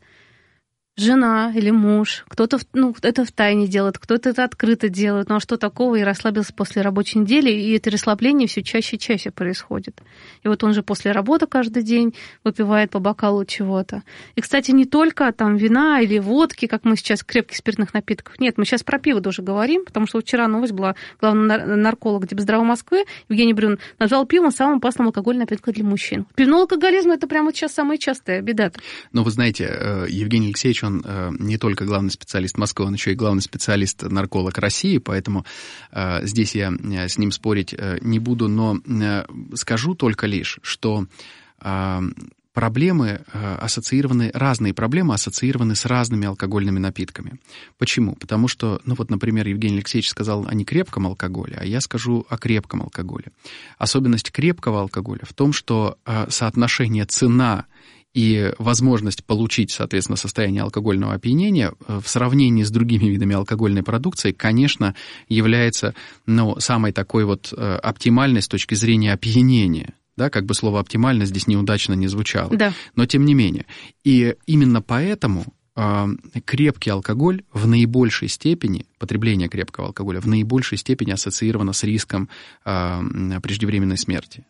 Speaker 6: жена или муж, кто-то ну, это втайне делает, кто-то это открыто делает, ну а что такого, и расслабился после рабочей недели, и это расслабление все чаще и чаще происходит. И вот он же после работы каждый день выпивает по бокалу чего-то. И, кстати, не только там вина или водки, как мы сейчас, крепких спиртных напитков. Нет, мы сейчас про пиво тоже говорим, потому что вчера новость была, главный нарколог Депздрава Москвы Евгений Брюн назвал пиво самым опасным алкогольным напитком для мужчин. Пивной алкоголизм — это прямо вот сейчас самая частая беда.
Speaker 7: Но вы знаете, Евгений Алексеевич, он не только главный специалист Москвы, он еще и главный специалист-нарколог России, поэтому э, здесь я с ним спорить э, не буду, но э, скажу только лишь, что э, проблемы э, ассоциированы, разные проблемы ассоциированы с разными алкогольными напитками. Почему? Потому что, ну вот, например, Евгений Алексеевич сказал о некрепком алкоголе, а я скажу о крепком алкоголе. Особенность крепкого алкоголя в том, что э, соотношение цена и возможность получить, соответственно, состояние алкогольного опьянения в сравнении с другими видами алкогольной продукции, конечно, является, ну, самой такой вот оптимальной с точки зрения опьянения. Да, как бы слово «оптимально» здесь неудачно не звучало.
Speaker 6: Да.
Speaker 7: Но тем не менее. И именно поэтому э, крепкий алкоголь в наибольшей степени, потребление крепкого алкоголя в наибольшей степени ассоциировано с риском э, преждевременной смерти.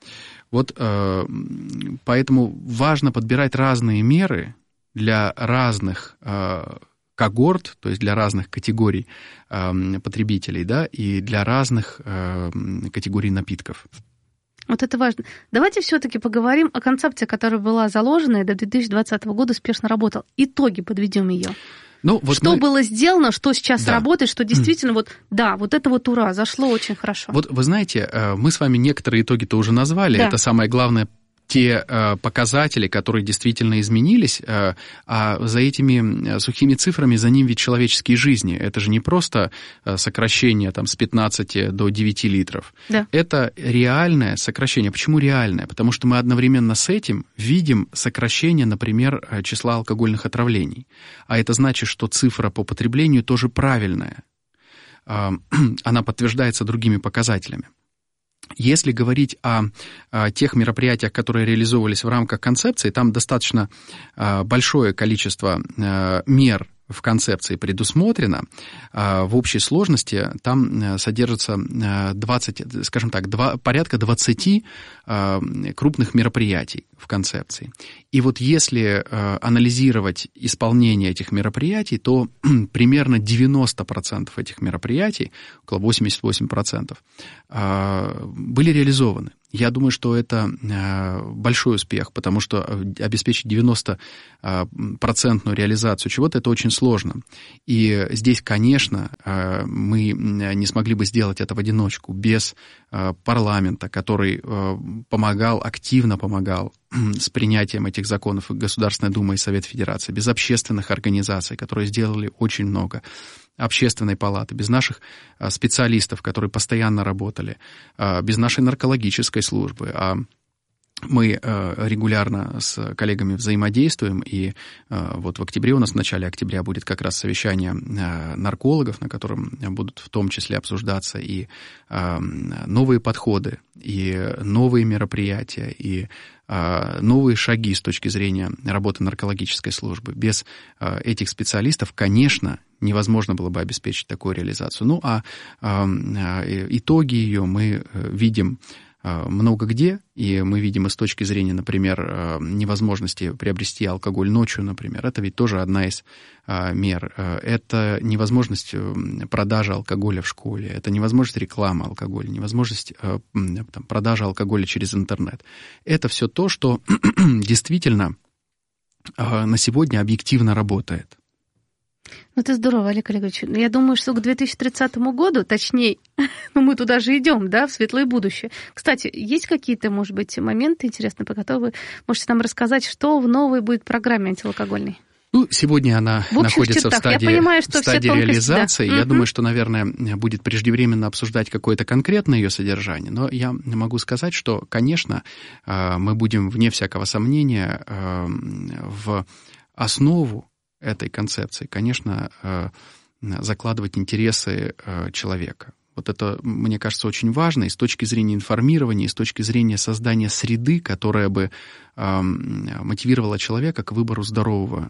Speaker 7: Вот э, поэтому важно подбирать разные меры для разных э, когорт, то есть для разных категорий э, потребителей, да, и для разных э, категорий напитков.
Speaker 6: Вот это важно. Давайте все-таки поговорим о концепции, которая была заложена и до две тысячи двадцатого года успешно работала. Итоги подведем ее. Ну, вот что мы... было сделано, что сейчас да. работает, что действительно вот, да, вот это вот ура, зашло очень хорошо.
Speaker 7: Вот вы знаете, мы с вами некоторые итоги-то уже назвали, да. это самое главное, те э, показатели, которые действительно изменились, э, а за этими сухими цифрами, за ним ведь человеческие жизни. Это же не просто сокращение там, с пятнадцати до девяти литров.
Speaker 6: Да.
Speaker 7: Это реальное сокращение. Почему реальное? Потому что мы одновременно с этим видим сокращение, например, числа алкогольных отравлений. А это значит, что цифра по потреблению тоже правильная. Э, она подтверждается другими показателями. Если говорить о, о тех мероприятиях, которые реализовывались в рамках концепции, там достаточно а, большое количество а, мер в концепции предусмотрено. В общей сложности там содержится двадцать, скажем так, два, порядка двадцати крупных мероприятий в концепции. И вот если анализировать исполнение этих мероприятий, то примерно девяносто процентов этих мероприятий, около восемьдесят восемь процентов, были реализованы. Я думаю, что это большой успех, потому что обеспечить девяностопроцентную реализацию чего-то — это очень сложно. И здесь, конечно, мы не смогли бы сделать это в одиночку, без парламента, который помогал, активно помогал с принятием этих законов Государственная Дума и Совет Федерации, без общественных организаций, которые сделали очень много, Общественной палаты, без наших специалистов, которые постоянно работали, без нашей наркологической службы. А мы регулярно с коллегами взаимодействуем, и вот в октябре у нас, в начале октября, будет как раз совещание наркологов, на котором будут в том числе обсуждаться и новые подходы, и новые мероприятия, и новые шаги с точки зрения работы наркологической службы. Без этих специалистов, конечно, невозможно было бы обеспечить такую реализацию. Ну, а итоги ее мы видим много где, и мы видим и с точки зрения, например, невозможности приобрести алкоголь ночью, например. Это ведь тоже одна из мер. Это невозможность продажи алкоголя в школе, это невозможность рекламы алкоголя, невозможность там, продажи алкоголя через интернет. Это все то, что действительно на сегодня объективно работает.
Speaker 6: Ну, это здорово, Олег Олегович. Я думаю, что к две тысячи тридцатому году, точнее, ну, мы туда же идем, да, в светлое будущее. Кстати, есть какие-то, может быть, моменты интересные, по которым вы можете нам рассказать, что в новой будет программе антиалкогольной?
Speaker 7: Ну, сегодня она находится в стадии,
Speaker 6: понимаю, что
Speaker 7: в стадии реализации.
Speaker 6: Да.
Speaker 7: Я
Speaker 6: угу.
Speaker 7: думаю, что, наверное, будет преждевременно обсуждать какое-то конкретное ее содержание. Но я могу сказать, что, конечно, мы будем, вне всякого сомнения, в основу этой концепции, конечно, закладывать интересы человека. Вот это, мне кажется, очень важно и с точки зрения информирования, и с точки зрения создания среды, которая бы мотивировала человека к выбору здорового,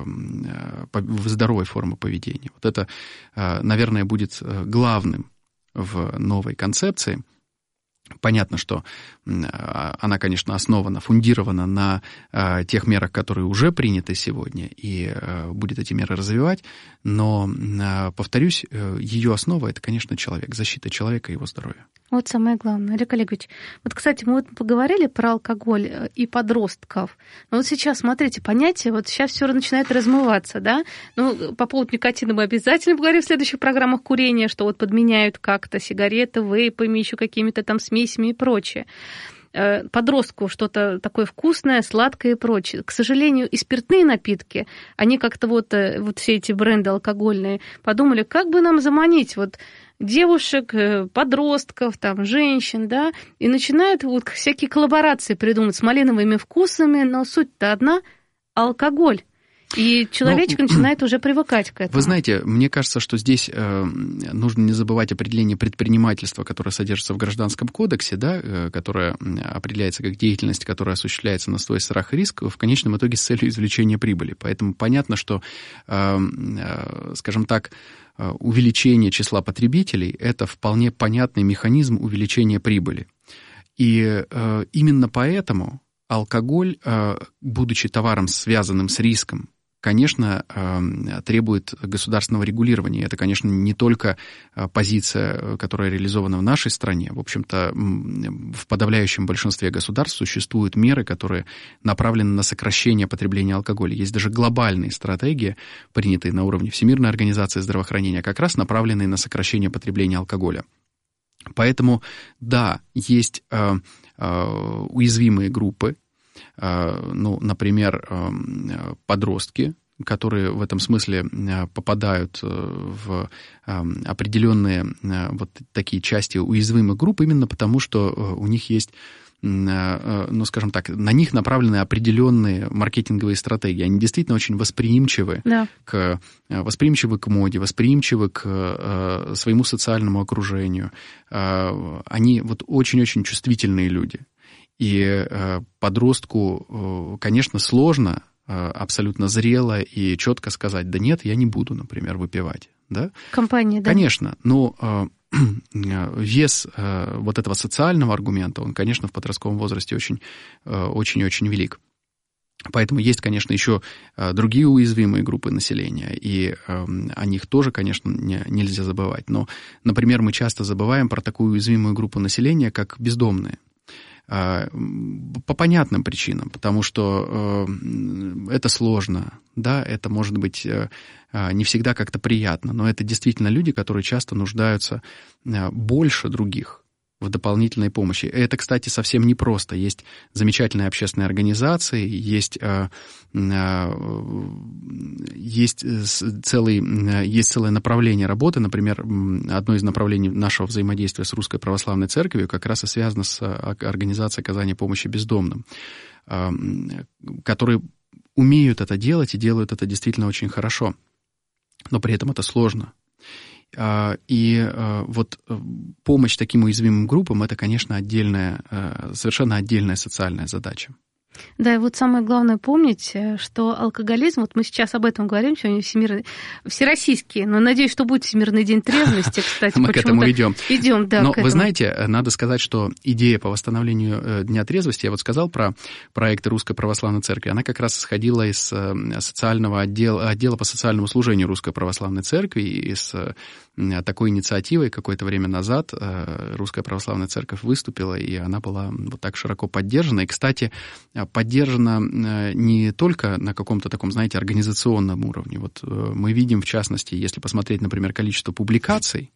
Speaker 7: здоровой формы поведения. Вот это, наверное, будет главным в новой концепции. Понятно, что она, конечно, основана, фундирована на тех мерах, которые уже приняты сегодня, и будет эти меры развивать, но, повторюсь, ее основа — это, конечно, человек, защита человека и его здоровья.
Speaker 6: Вот самое главное. Олег Олегович, вот, кстати, мы вот поговорили про алкоголь и подростков. Но вот сейчас, смотрите, понятие, вот сейчас все начинает размываться, да? Ну, по поводу никотина мы обязательно поговорим в следующих программах курения, что вот подменяют как-то сигареты, вейпами, еще какими-то там смесями и прочее. Подростку что-то такое вкусное, сладкое и прочее. К сожалению, и спиртные напитки, они как-то вот, вот все эти бренды алкогольные подумали, как бы нам заманить вот девушек, подростков, там, женщин, да, и начинают вот всякие коллаборации придумать с малиновыми вкусами, но суть-то одна — алкоголь. И человечек ну, начинает уже привыкать к этому.
Speaker 7: Вы знаете, мне кажется, что здесь э, нужно не забывать определение предпринимательства, которое содержится в Гражданском кодексе, да, э, которое определяется как деятельность, которая осуществляется на свой страх и риск, в конечном итоге с целью извлечения прибыли. Поэтому понятно, что, э, э, скажем так, увеличение числа потребителей – это вполне понятный механизм увеличения прибыли. И э, именно поэтому алкоголь, э, будучи товаром, связанным с риском, конечно, требует государственного регулирования. Это, конечно, не только позиция, которая реализована в нашей стране. В общем-то, в подавляющем большинстве государств существуют меры, которые направлены на сокращение потребления алкоголя. Есть даже глобальные стратегии, принятые на уровне Всемирной организации здравоохранения, как раз направленные на сокращение потребления алкоголя. Поэтому, да, есть уязвимые группы, ну, например, подростки, которые в этом смысле попадают в определенные вот такие части уязвимых групп, именно потому что у них есть ну, скажем так, на них направлены определенные маркетинговые стратегии. Они действительно очень восприимчивы, да. к, восприимчивы к моде, восприимчивы к своему социальному окружению. Они вот очень-очень чувствительные люди. И подростку, конечно, сложно абсолютно зрело и четко сказать: да нет, я не буду, например, выпивать. Да?
Speaker 6: Компания, да.
Speaker 7: Конечно, но вес вот этого социального аргумента, он, конечно, в подростковом возрасте очень-очень велик. Поэтому есть, конечно, еще другие уязвимые группы населения, и о них тоже, конечно, нельзя забывать. Но, например, мы часто забываем про такую уязвимую группу населения, как бездомные. По понятным причинам, потому что это сложно, да, это может быть не всегда как-то приятно, но это действительно люди, которые часто нуждаются больше других в дополнительной помощи. Это, кстати, совсем непросто. Есть замечательные общественные организации, есть, есть, целый, есть целое направление работы. Например, одно из направлений нашего взаимодействия с Русской Православной Церковью как раз и связано с организацией оказания помощи бездомным, которые умеют это делать и делают это действительно очень хорошо. Но при этом это сложно. И вот помощь таким уязвимым группам — это, конечно, отдельная, совершенно отдельная социальная задача.
Speaker 6: Да, и вот самое главное помнить, что алкоголизм, вот мы сейчас об этом говорим, сегодня всемирный, всероссийский, но надеюсь, что будет Всемирный день трезвости, кстати.
Speaker 7: Мы к этому идем.
Speaker 6: Идем, да.
Speaker 7: Но вы знаете, надо сказать, что идея по восстановлению Дня трезвости, я вот сказал про проекты Русской Православной Церкви, она как раз исходила из социального отдела, отдела по социальному служению Русской Православной Церкви, и с такой инициативой какое-то время назад Русская Православная Церковь выступила, и она была вот так широко поддержана. И, кстати, поддержана не только на каком-то таком, знаете, организационном уровне. Вот мы видим, в частности, если посмотреть, например, количество публикаций,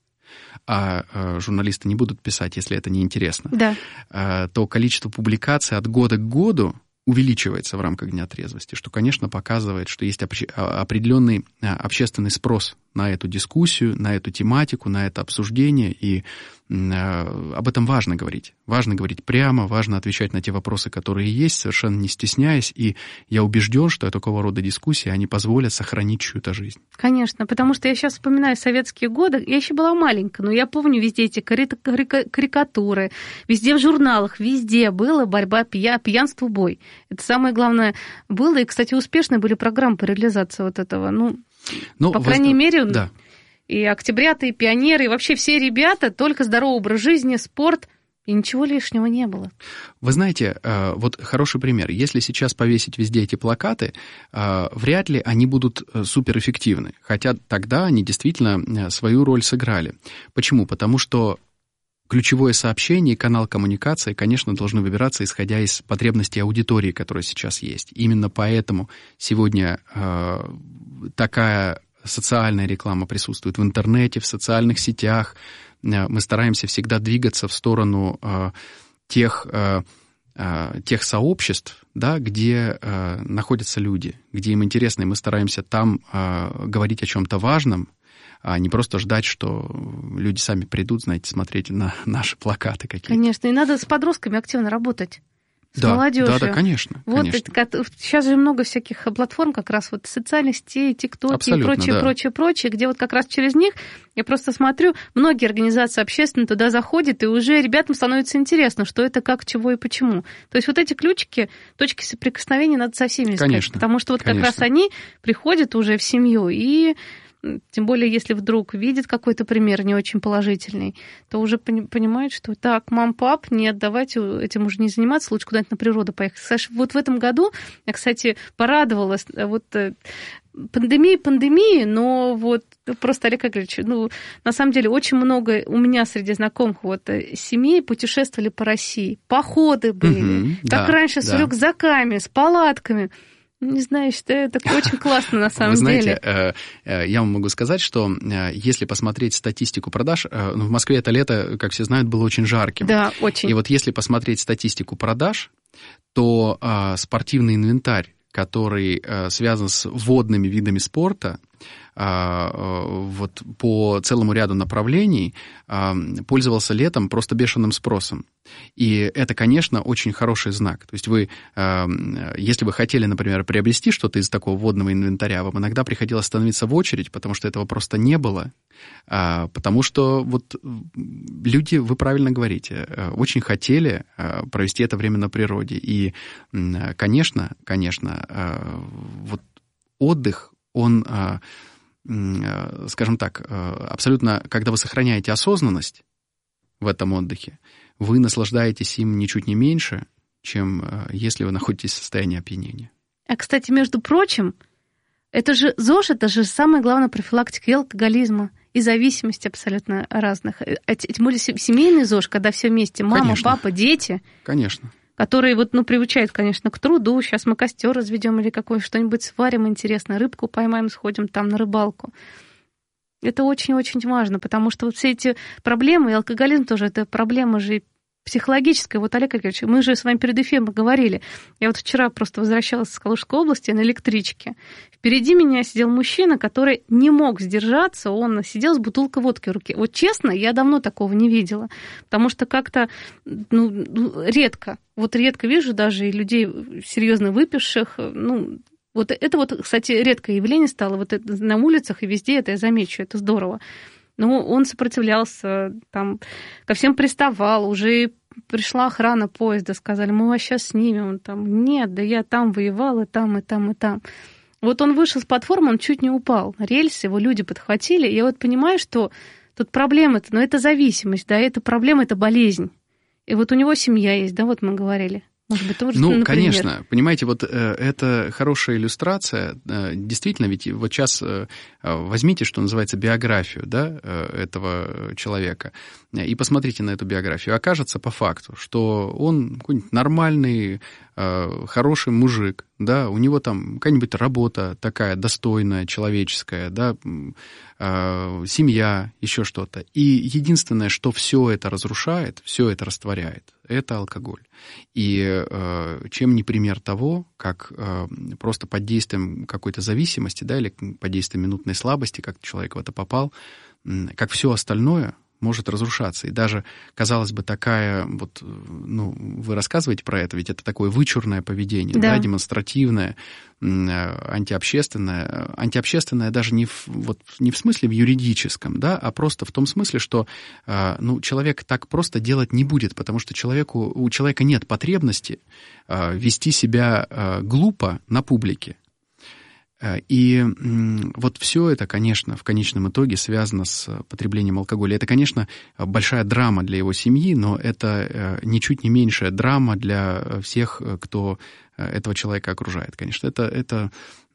Speaker 7: а журналисты не будут писать, если это неинтересно, да. то количество публикаций от года к году увеличивается в рамках Дня трезвости, что, конечно, показывает, что есть определенный общественный спрос на эту дискуссию, на эту тематику, на это обсуждение, и об этом важно говорить. Важно говорить прямо, важно отвечать на те вопросы, которые есть, совершенно не стесняясь, и я убежден, что такого рода дискуссии, они позволят сохранить чью-то жизнь.
Speaker 6: Конечно, потому что я сейчас вспоминаю советские годы, я еще была маленькая, но я помню везде эти карикатуры, везде в журналах, везде была борьба пья, пьянство, бой. Это самое главное было, и, кстати, успешные были программы по реализации вот этого, ну, ну по воз... крайней мере...
Speaker 7: Да.
Speaker 6: И октябрята, и пионеры, и вообще все ребята, только здоровый образ жизни, спорт, и ничего лишнего не было.
Speaker 7: Вы знаете, вот хороший пример. Если сейчас повесить везде эти плакаты, вряд ли они будут суперэффективны. Хотя тогда они действительно свою роль сыграли. Почему? Потому что ключевое сообщение и канал коммуникации, конечно, должны выбираться, исходя из потребностей аудитории, которая сейчас есть. Именно поэтому сегодня такая... социальная реклама присутствует в интернете, в социальных сетях. Мы стараемся всегда двигаться в сторону э, тех, э, э, тех сообществ, да, где э, находятся люди, где им интересно, и мы стараемся там э, говорить о чем-то важном, а не просто ждать, что люди сами придут, знаете, смотреть на наши плакаты какие-то.
Speaker 6: Конечно, и надо с подростками активно работать. С
Speaker 7: да,
Speaker 6: молодежью.
Speaker 7: Да, да, конечно.
Speaker 6: Вот
Speaker 7: конечно.
Speaker 6: Это, сейчас же много всяких платформ, как раз вот социальных сетей, ТикТоки и прочее, да. прочее, прочее, где вот как раз через них, я просто смотрю, многие организации общественные туда заходят, и уже ребятам становится интересно, что это, как, чего и почему. То есть вот эти ключики, точки соприкосновения надо со всеми искать,
Speaker 7: конечно,
Speaker 6: потому что вот
Speaker 7: конечно.
Speaker 6: как раз они приходят уже в семью, и тем более, если вдруг видит какой-то пример не очень положительный, то уже понимает, что так, мам, пап, нет, давайте этим уже не заниматься, лучше куда-нибудь на природу поехать. Саша, вот в этом году я, кстати, порадовалась, вот пандемия пандемии, но вот просто, Олег Игоревич, ну, на самом деле, очень много у меня среди знакомых вот семей путешествовали по России, походы были, угу, как да, раньше да. с рюкзаками, с палатками. Не знаю, считаю, это очень классно на самом
Speaker 7: Вы знаете,
Speaker 6: деле.
Speaker 7: Я вам могу сказать, что если посмотреть статистику продаж, ну, в Москве это лето, как все знают, было очень жарким.
Speaker 6: Да, очень.
Speaker 7: И вот если посмотреть статистику продаж, то спортивный инвентарь, который связан с водными видами спорта, вот по целому ряду направлений пользовался летом просто бешеным спросом. И это, конечно, очень хороший знак. То есть вы, если вы хотели, например, приобрести что-то из такого водного инвентаря, вам иногда приходилось становиться в очередь, потому что этого просто не было. Потому что вот люди, вы правильно говорите, очень хотели провести это время на природе. И, конечно, конечно, вот отдых, он... скажем так, абсолютно, когда вы сохраняете осознанность в этом отдыхе, вы наслаждаетесь им ничуть не меньше, чем если вы находитесь в состоянии опьянения.
Speaker 6: А, кстати, между прочим, это же ЗОЖ, это же самая главная профилактика и алкоголизма, и зависимости абсолютно разных. Тем более семейный ЗОЖ, когда все вместе, мама, конечно, папа, дети.
Speaker 7: Конечно.
Speaker 6: Которые вот, ну, приучают, конечно, к труду. Сейчас мы костер разведем или какое что-нибудь сварим интересно, рыбку поймаем, сходим там на рыбалку. Это очень-очень важно, потому что вот все эти проблемы, и алкоголизм тоже, это проблема же психологическая. Вот, Олег Олегович, мы же с вами перед эфиром говорили. Я вот вчера просто возвращалась из Калужской области на электричке. Впереди меня сидел мужчина, который не мог сдержаться, он сидел с бутылкой водки в руке. Вот честно, я давно такого не видела, потому что как-то, ну, редко, вот редко вижу даже и людей серьезно выпивших, ну, вот это вот, кстати, редкое явление стало, вот это на улицах и везде это я замечу, это здорово. Ну, он сопротивлялся, там, ко всем приставал, уже пришла охрана поезда, сказали, мы вас сейчас снимем. Он там, нет, да я там воевал, и там, и там, и там. Вот он вышел с платформы, он чуть не упал на рельсы, его люди подхватили. И я вот понимаю, что тут проблема-то, но это зависимость, да, это проблема, это болезнь. И вот у него семья есть, да, вот мы говорили. Может быть, тоже,
Speaker 7: ну,
Speaker 6: например.
Speaker 7: Конечно, понимаете, вот э, это хорошая иллюстрация. Э, действительно, ведь вот сейчас э, возьмите, что называется, биографию, да, э, этого человека, и посмотрите на эту биографию. Окажется по факту, что он какой-нибудь нормальный, э, хороший мужик, да, у него там какая-нибудь работа такая достойная, человеческая, да, э, семья, еще что-то. И единственное, что все это разрушает, все это растворяет, это алкоголь. И э, чем не пример того, как э, просто под действием какой-то зависимости, да, или под действием минутной слабости, как человек в это попал, э, как все остальное может разрушаться. И даже, казалось бы, такая, вот, ну, вы рассказываете про это, ведь это такое вычурное поведение, да, да демонстративное, антиобщественное. Антиобщественное даже не в, вот, не в смысле в юридическом, да, а просто в том смысле, что ну, человек так просто делать не будет, потому что человеку, у человека нет потребности вести себя глупо на публике. И вот все это, конечно, в конечном итоге связано с потреблением алкоголя. Это, конечно, большая драма для его семьи, но это ничуть не меньшая драма для всех, кто этого человека окружает. Конечно, это, это,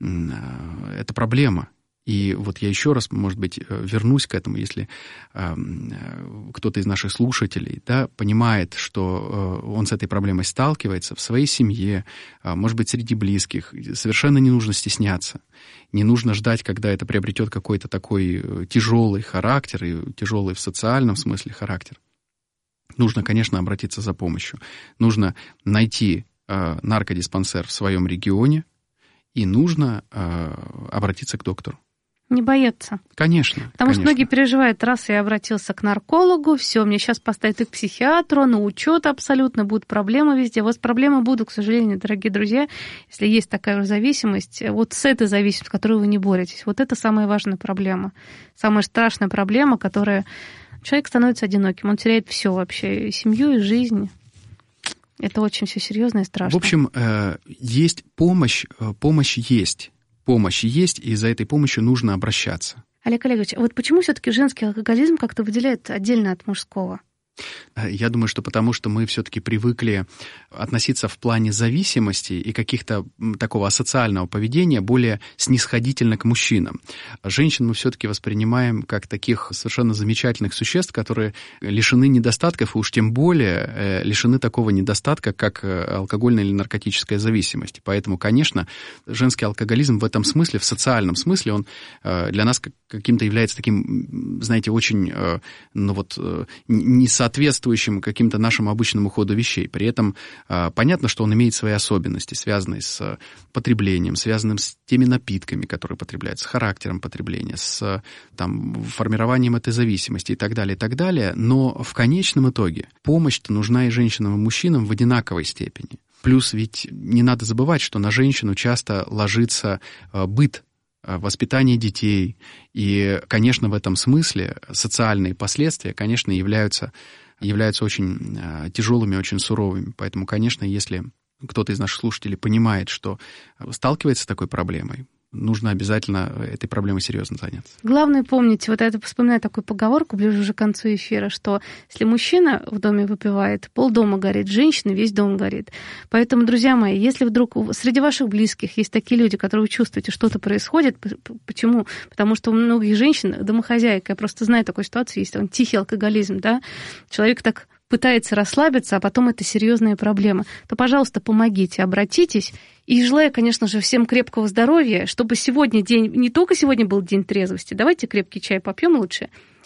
Speaker 7: это проблема. И вот я еще раз, может быть, вернусь к этому, если э, кто-то из наших слушателей, да, понимает, что э, он с этой проблемой сталкивается в своей семье, э, может быть, среди близких, совершенно не нужно стесняться. Не нужно ждать, когда это приобретет какой-то такой тяжелый характер, и тяжелый в социальном смысле характер. Нужно, конечно, обратиться за помощью. Нужно найти э, наркодиспансер в своем регионе, и нужно э, обратиться к доктору.
Speaker 6: Не бояться.
Speaker 7: Конечно.
Speaker 6: Потому
Speaker 7: конечно.
Speaker 6: что многие переживают, раз я обратился к наркологу, все, мне сейчас поставят и к психиатру, на учет абсолютно, будут проблемы везде. У вас проблемы будут, к сожалению, дорогие друзья, если есть такая зависимость. Вот с этой зависимостью, с которой вы не боретесь, вот это самая важная проблема. Самая страшная проблема, которая... Человек становится одиноким, он теряет все вообще, и семью, и жизнь. Это очень все серьезно и страшно.
Speaker 7: В общем, есть помощь, помощь есть. Помощь есть, и за этой помощью нужно обращаться.
Speaker 6: Олег Олегович, вот почему все-таки женский алкоголизм как-то выделяет отдельно от мужского?
Speaker 7: Я думаю, что потому что мы все-таки привыкли относиться в плане зависимости и каких-то такого асоциального поведения более снисходительно к мужчинам. Женщин мы все-таки воспринимаем как таких совершенно замечательных существ, которые лишены недостатков, и уж тем более лишены такого недостатка, как алкогольная или наркотическая зависимость. Поэтому, конечно, женский алкоголизм в этом смысле, в социальном смысле, он для нас каким-то является таким, знаете, очень, ну вот, не со соответствующим каким-то нашему обычному ходу вещей. При этом понятно, что он имеет свои особенности, связанные с потреблением, связанным с теми напитками, которые потребляются, с характером потребления, с там, формированием этой зависимости и так далее, и так далее. Но в конечном итоге помощь-то нужна и женщинам, и мужчинам в одинаковой степени. Плюс ведь не надо забывать, что на женщину часто ложится быт, воспитание детей. И, конечно, в этом смысле социальные последствия, конечно, являются, являются очень тяжелыми, очень суровыми. Поэтому, конечно, если кто-то из наших слушателей понимает, что сталкивается с такой проблемой, нужно обязательно этой проблемой серьезно заняться.
Speaker 6: Главное помнить, вот это вспоминаю такую поговорку ближе уже к концу эфира, что если мужчина в доме выпивает, полдома горит, женщина, весь дом горит. Поэтому, друзья мои, если вдруг среди ваших близких есть такие люди, которые вы чувствуете, что-то происходит, почему? Потому что у многих женщин, домохозяек, я просто знаю такую ситуацию, есть он тихий алкоголизм, да, человек так пытается расслабиться, а потом это серьезная проблема, то, пожалуйста, помогите, обратитесь. И желаю, конечно же, всем крепкого здоровья, чтобы сегодня день, не только сегодня был день трезвости, давайте крепкий чай попьем лучше,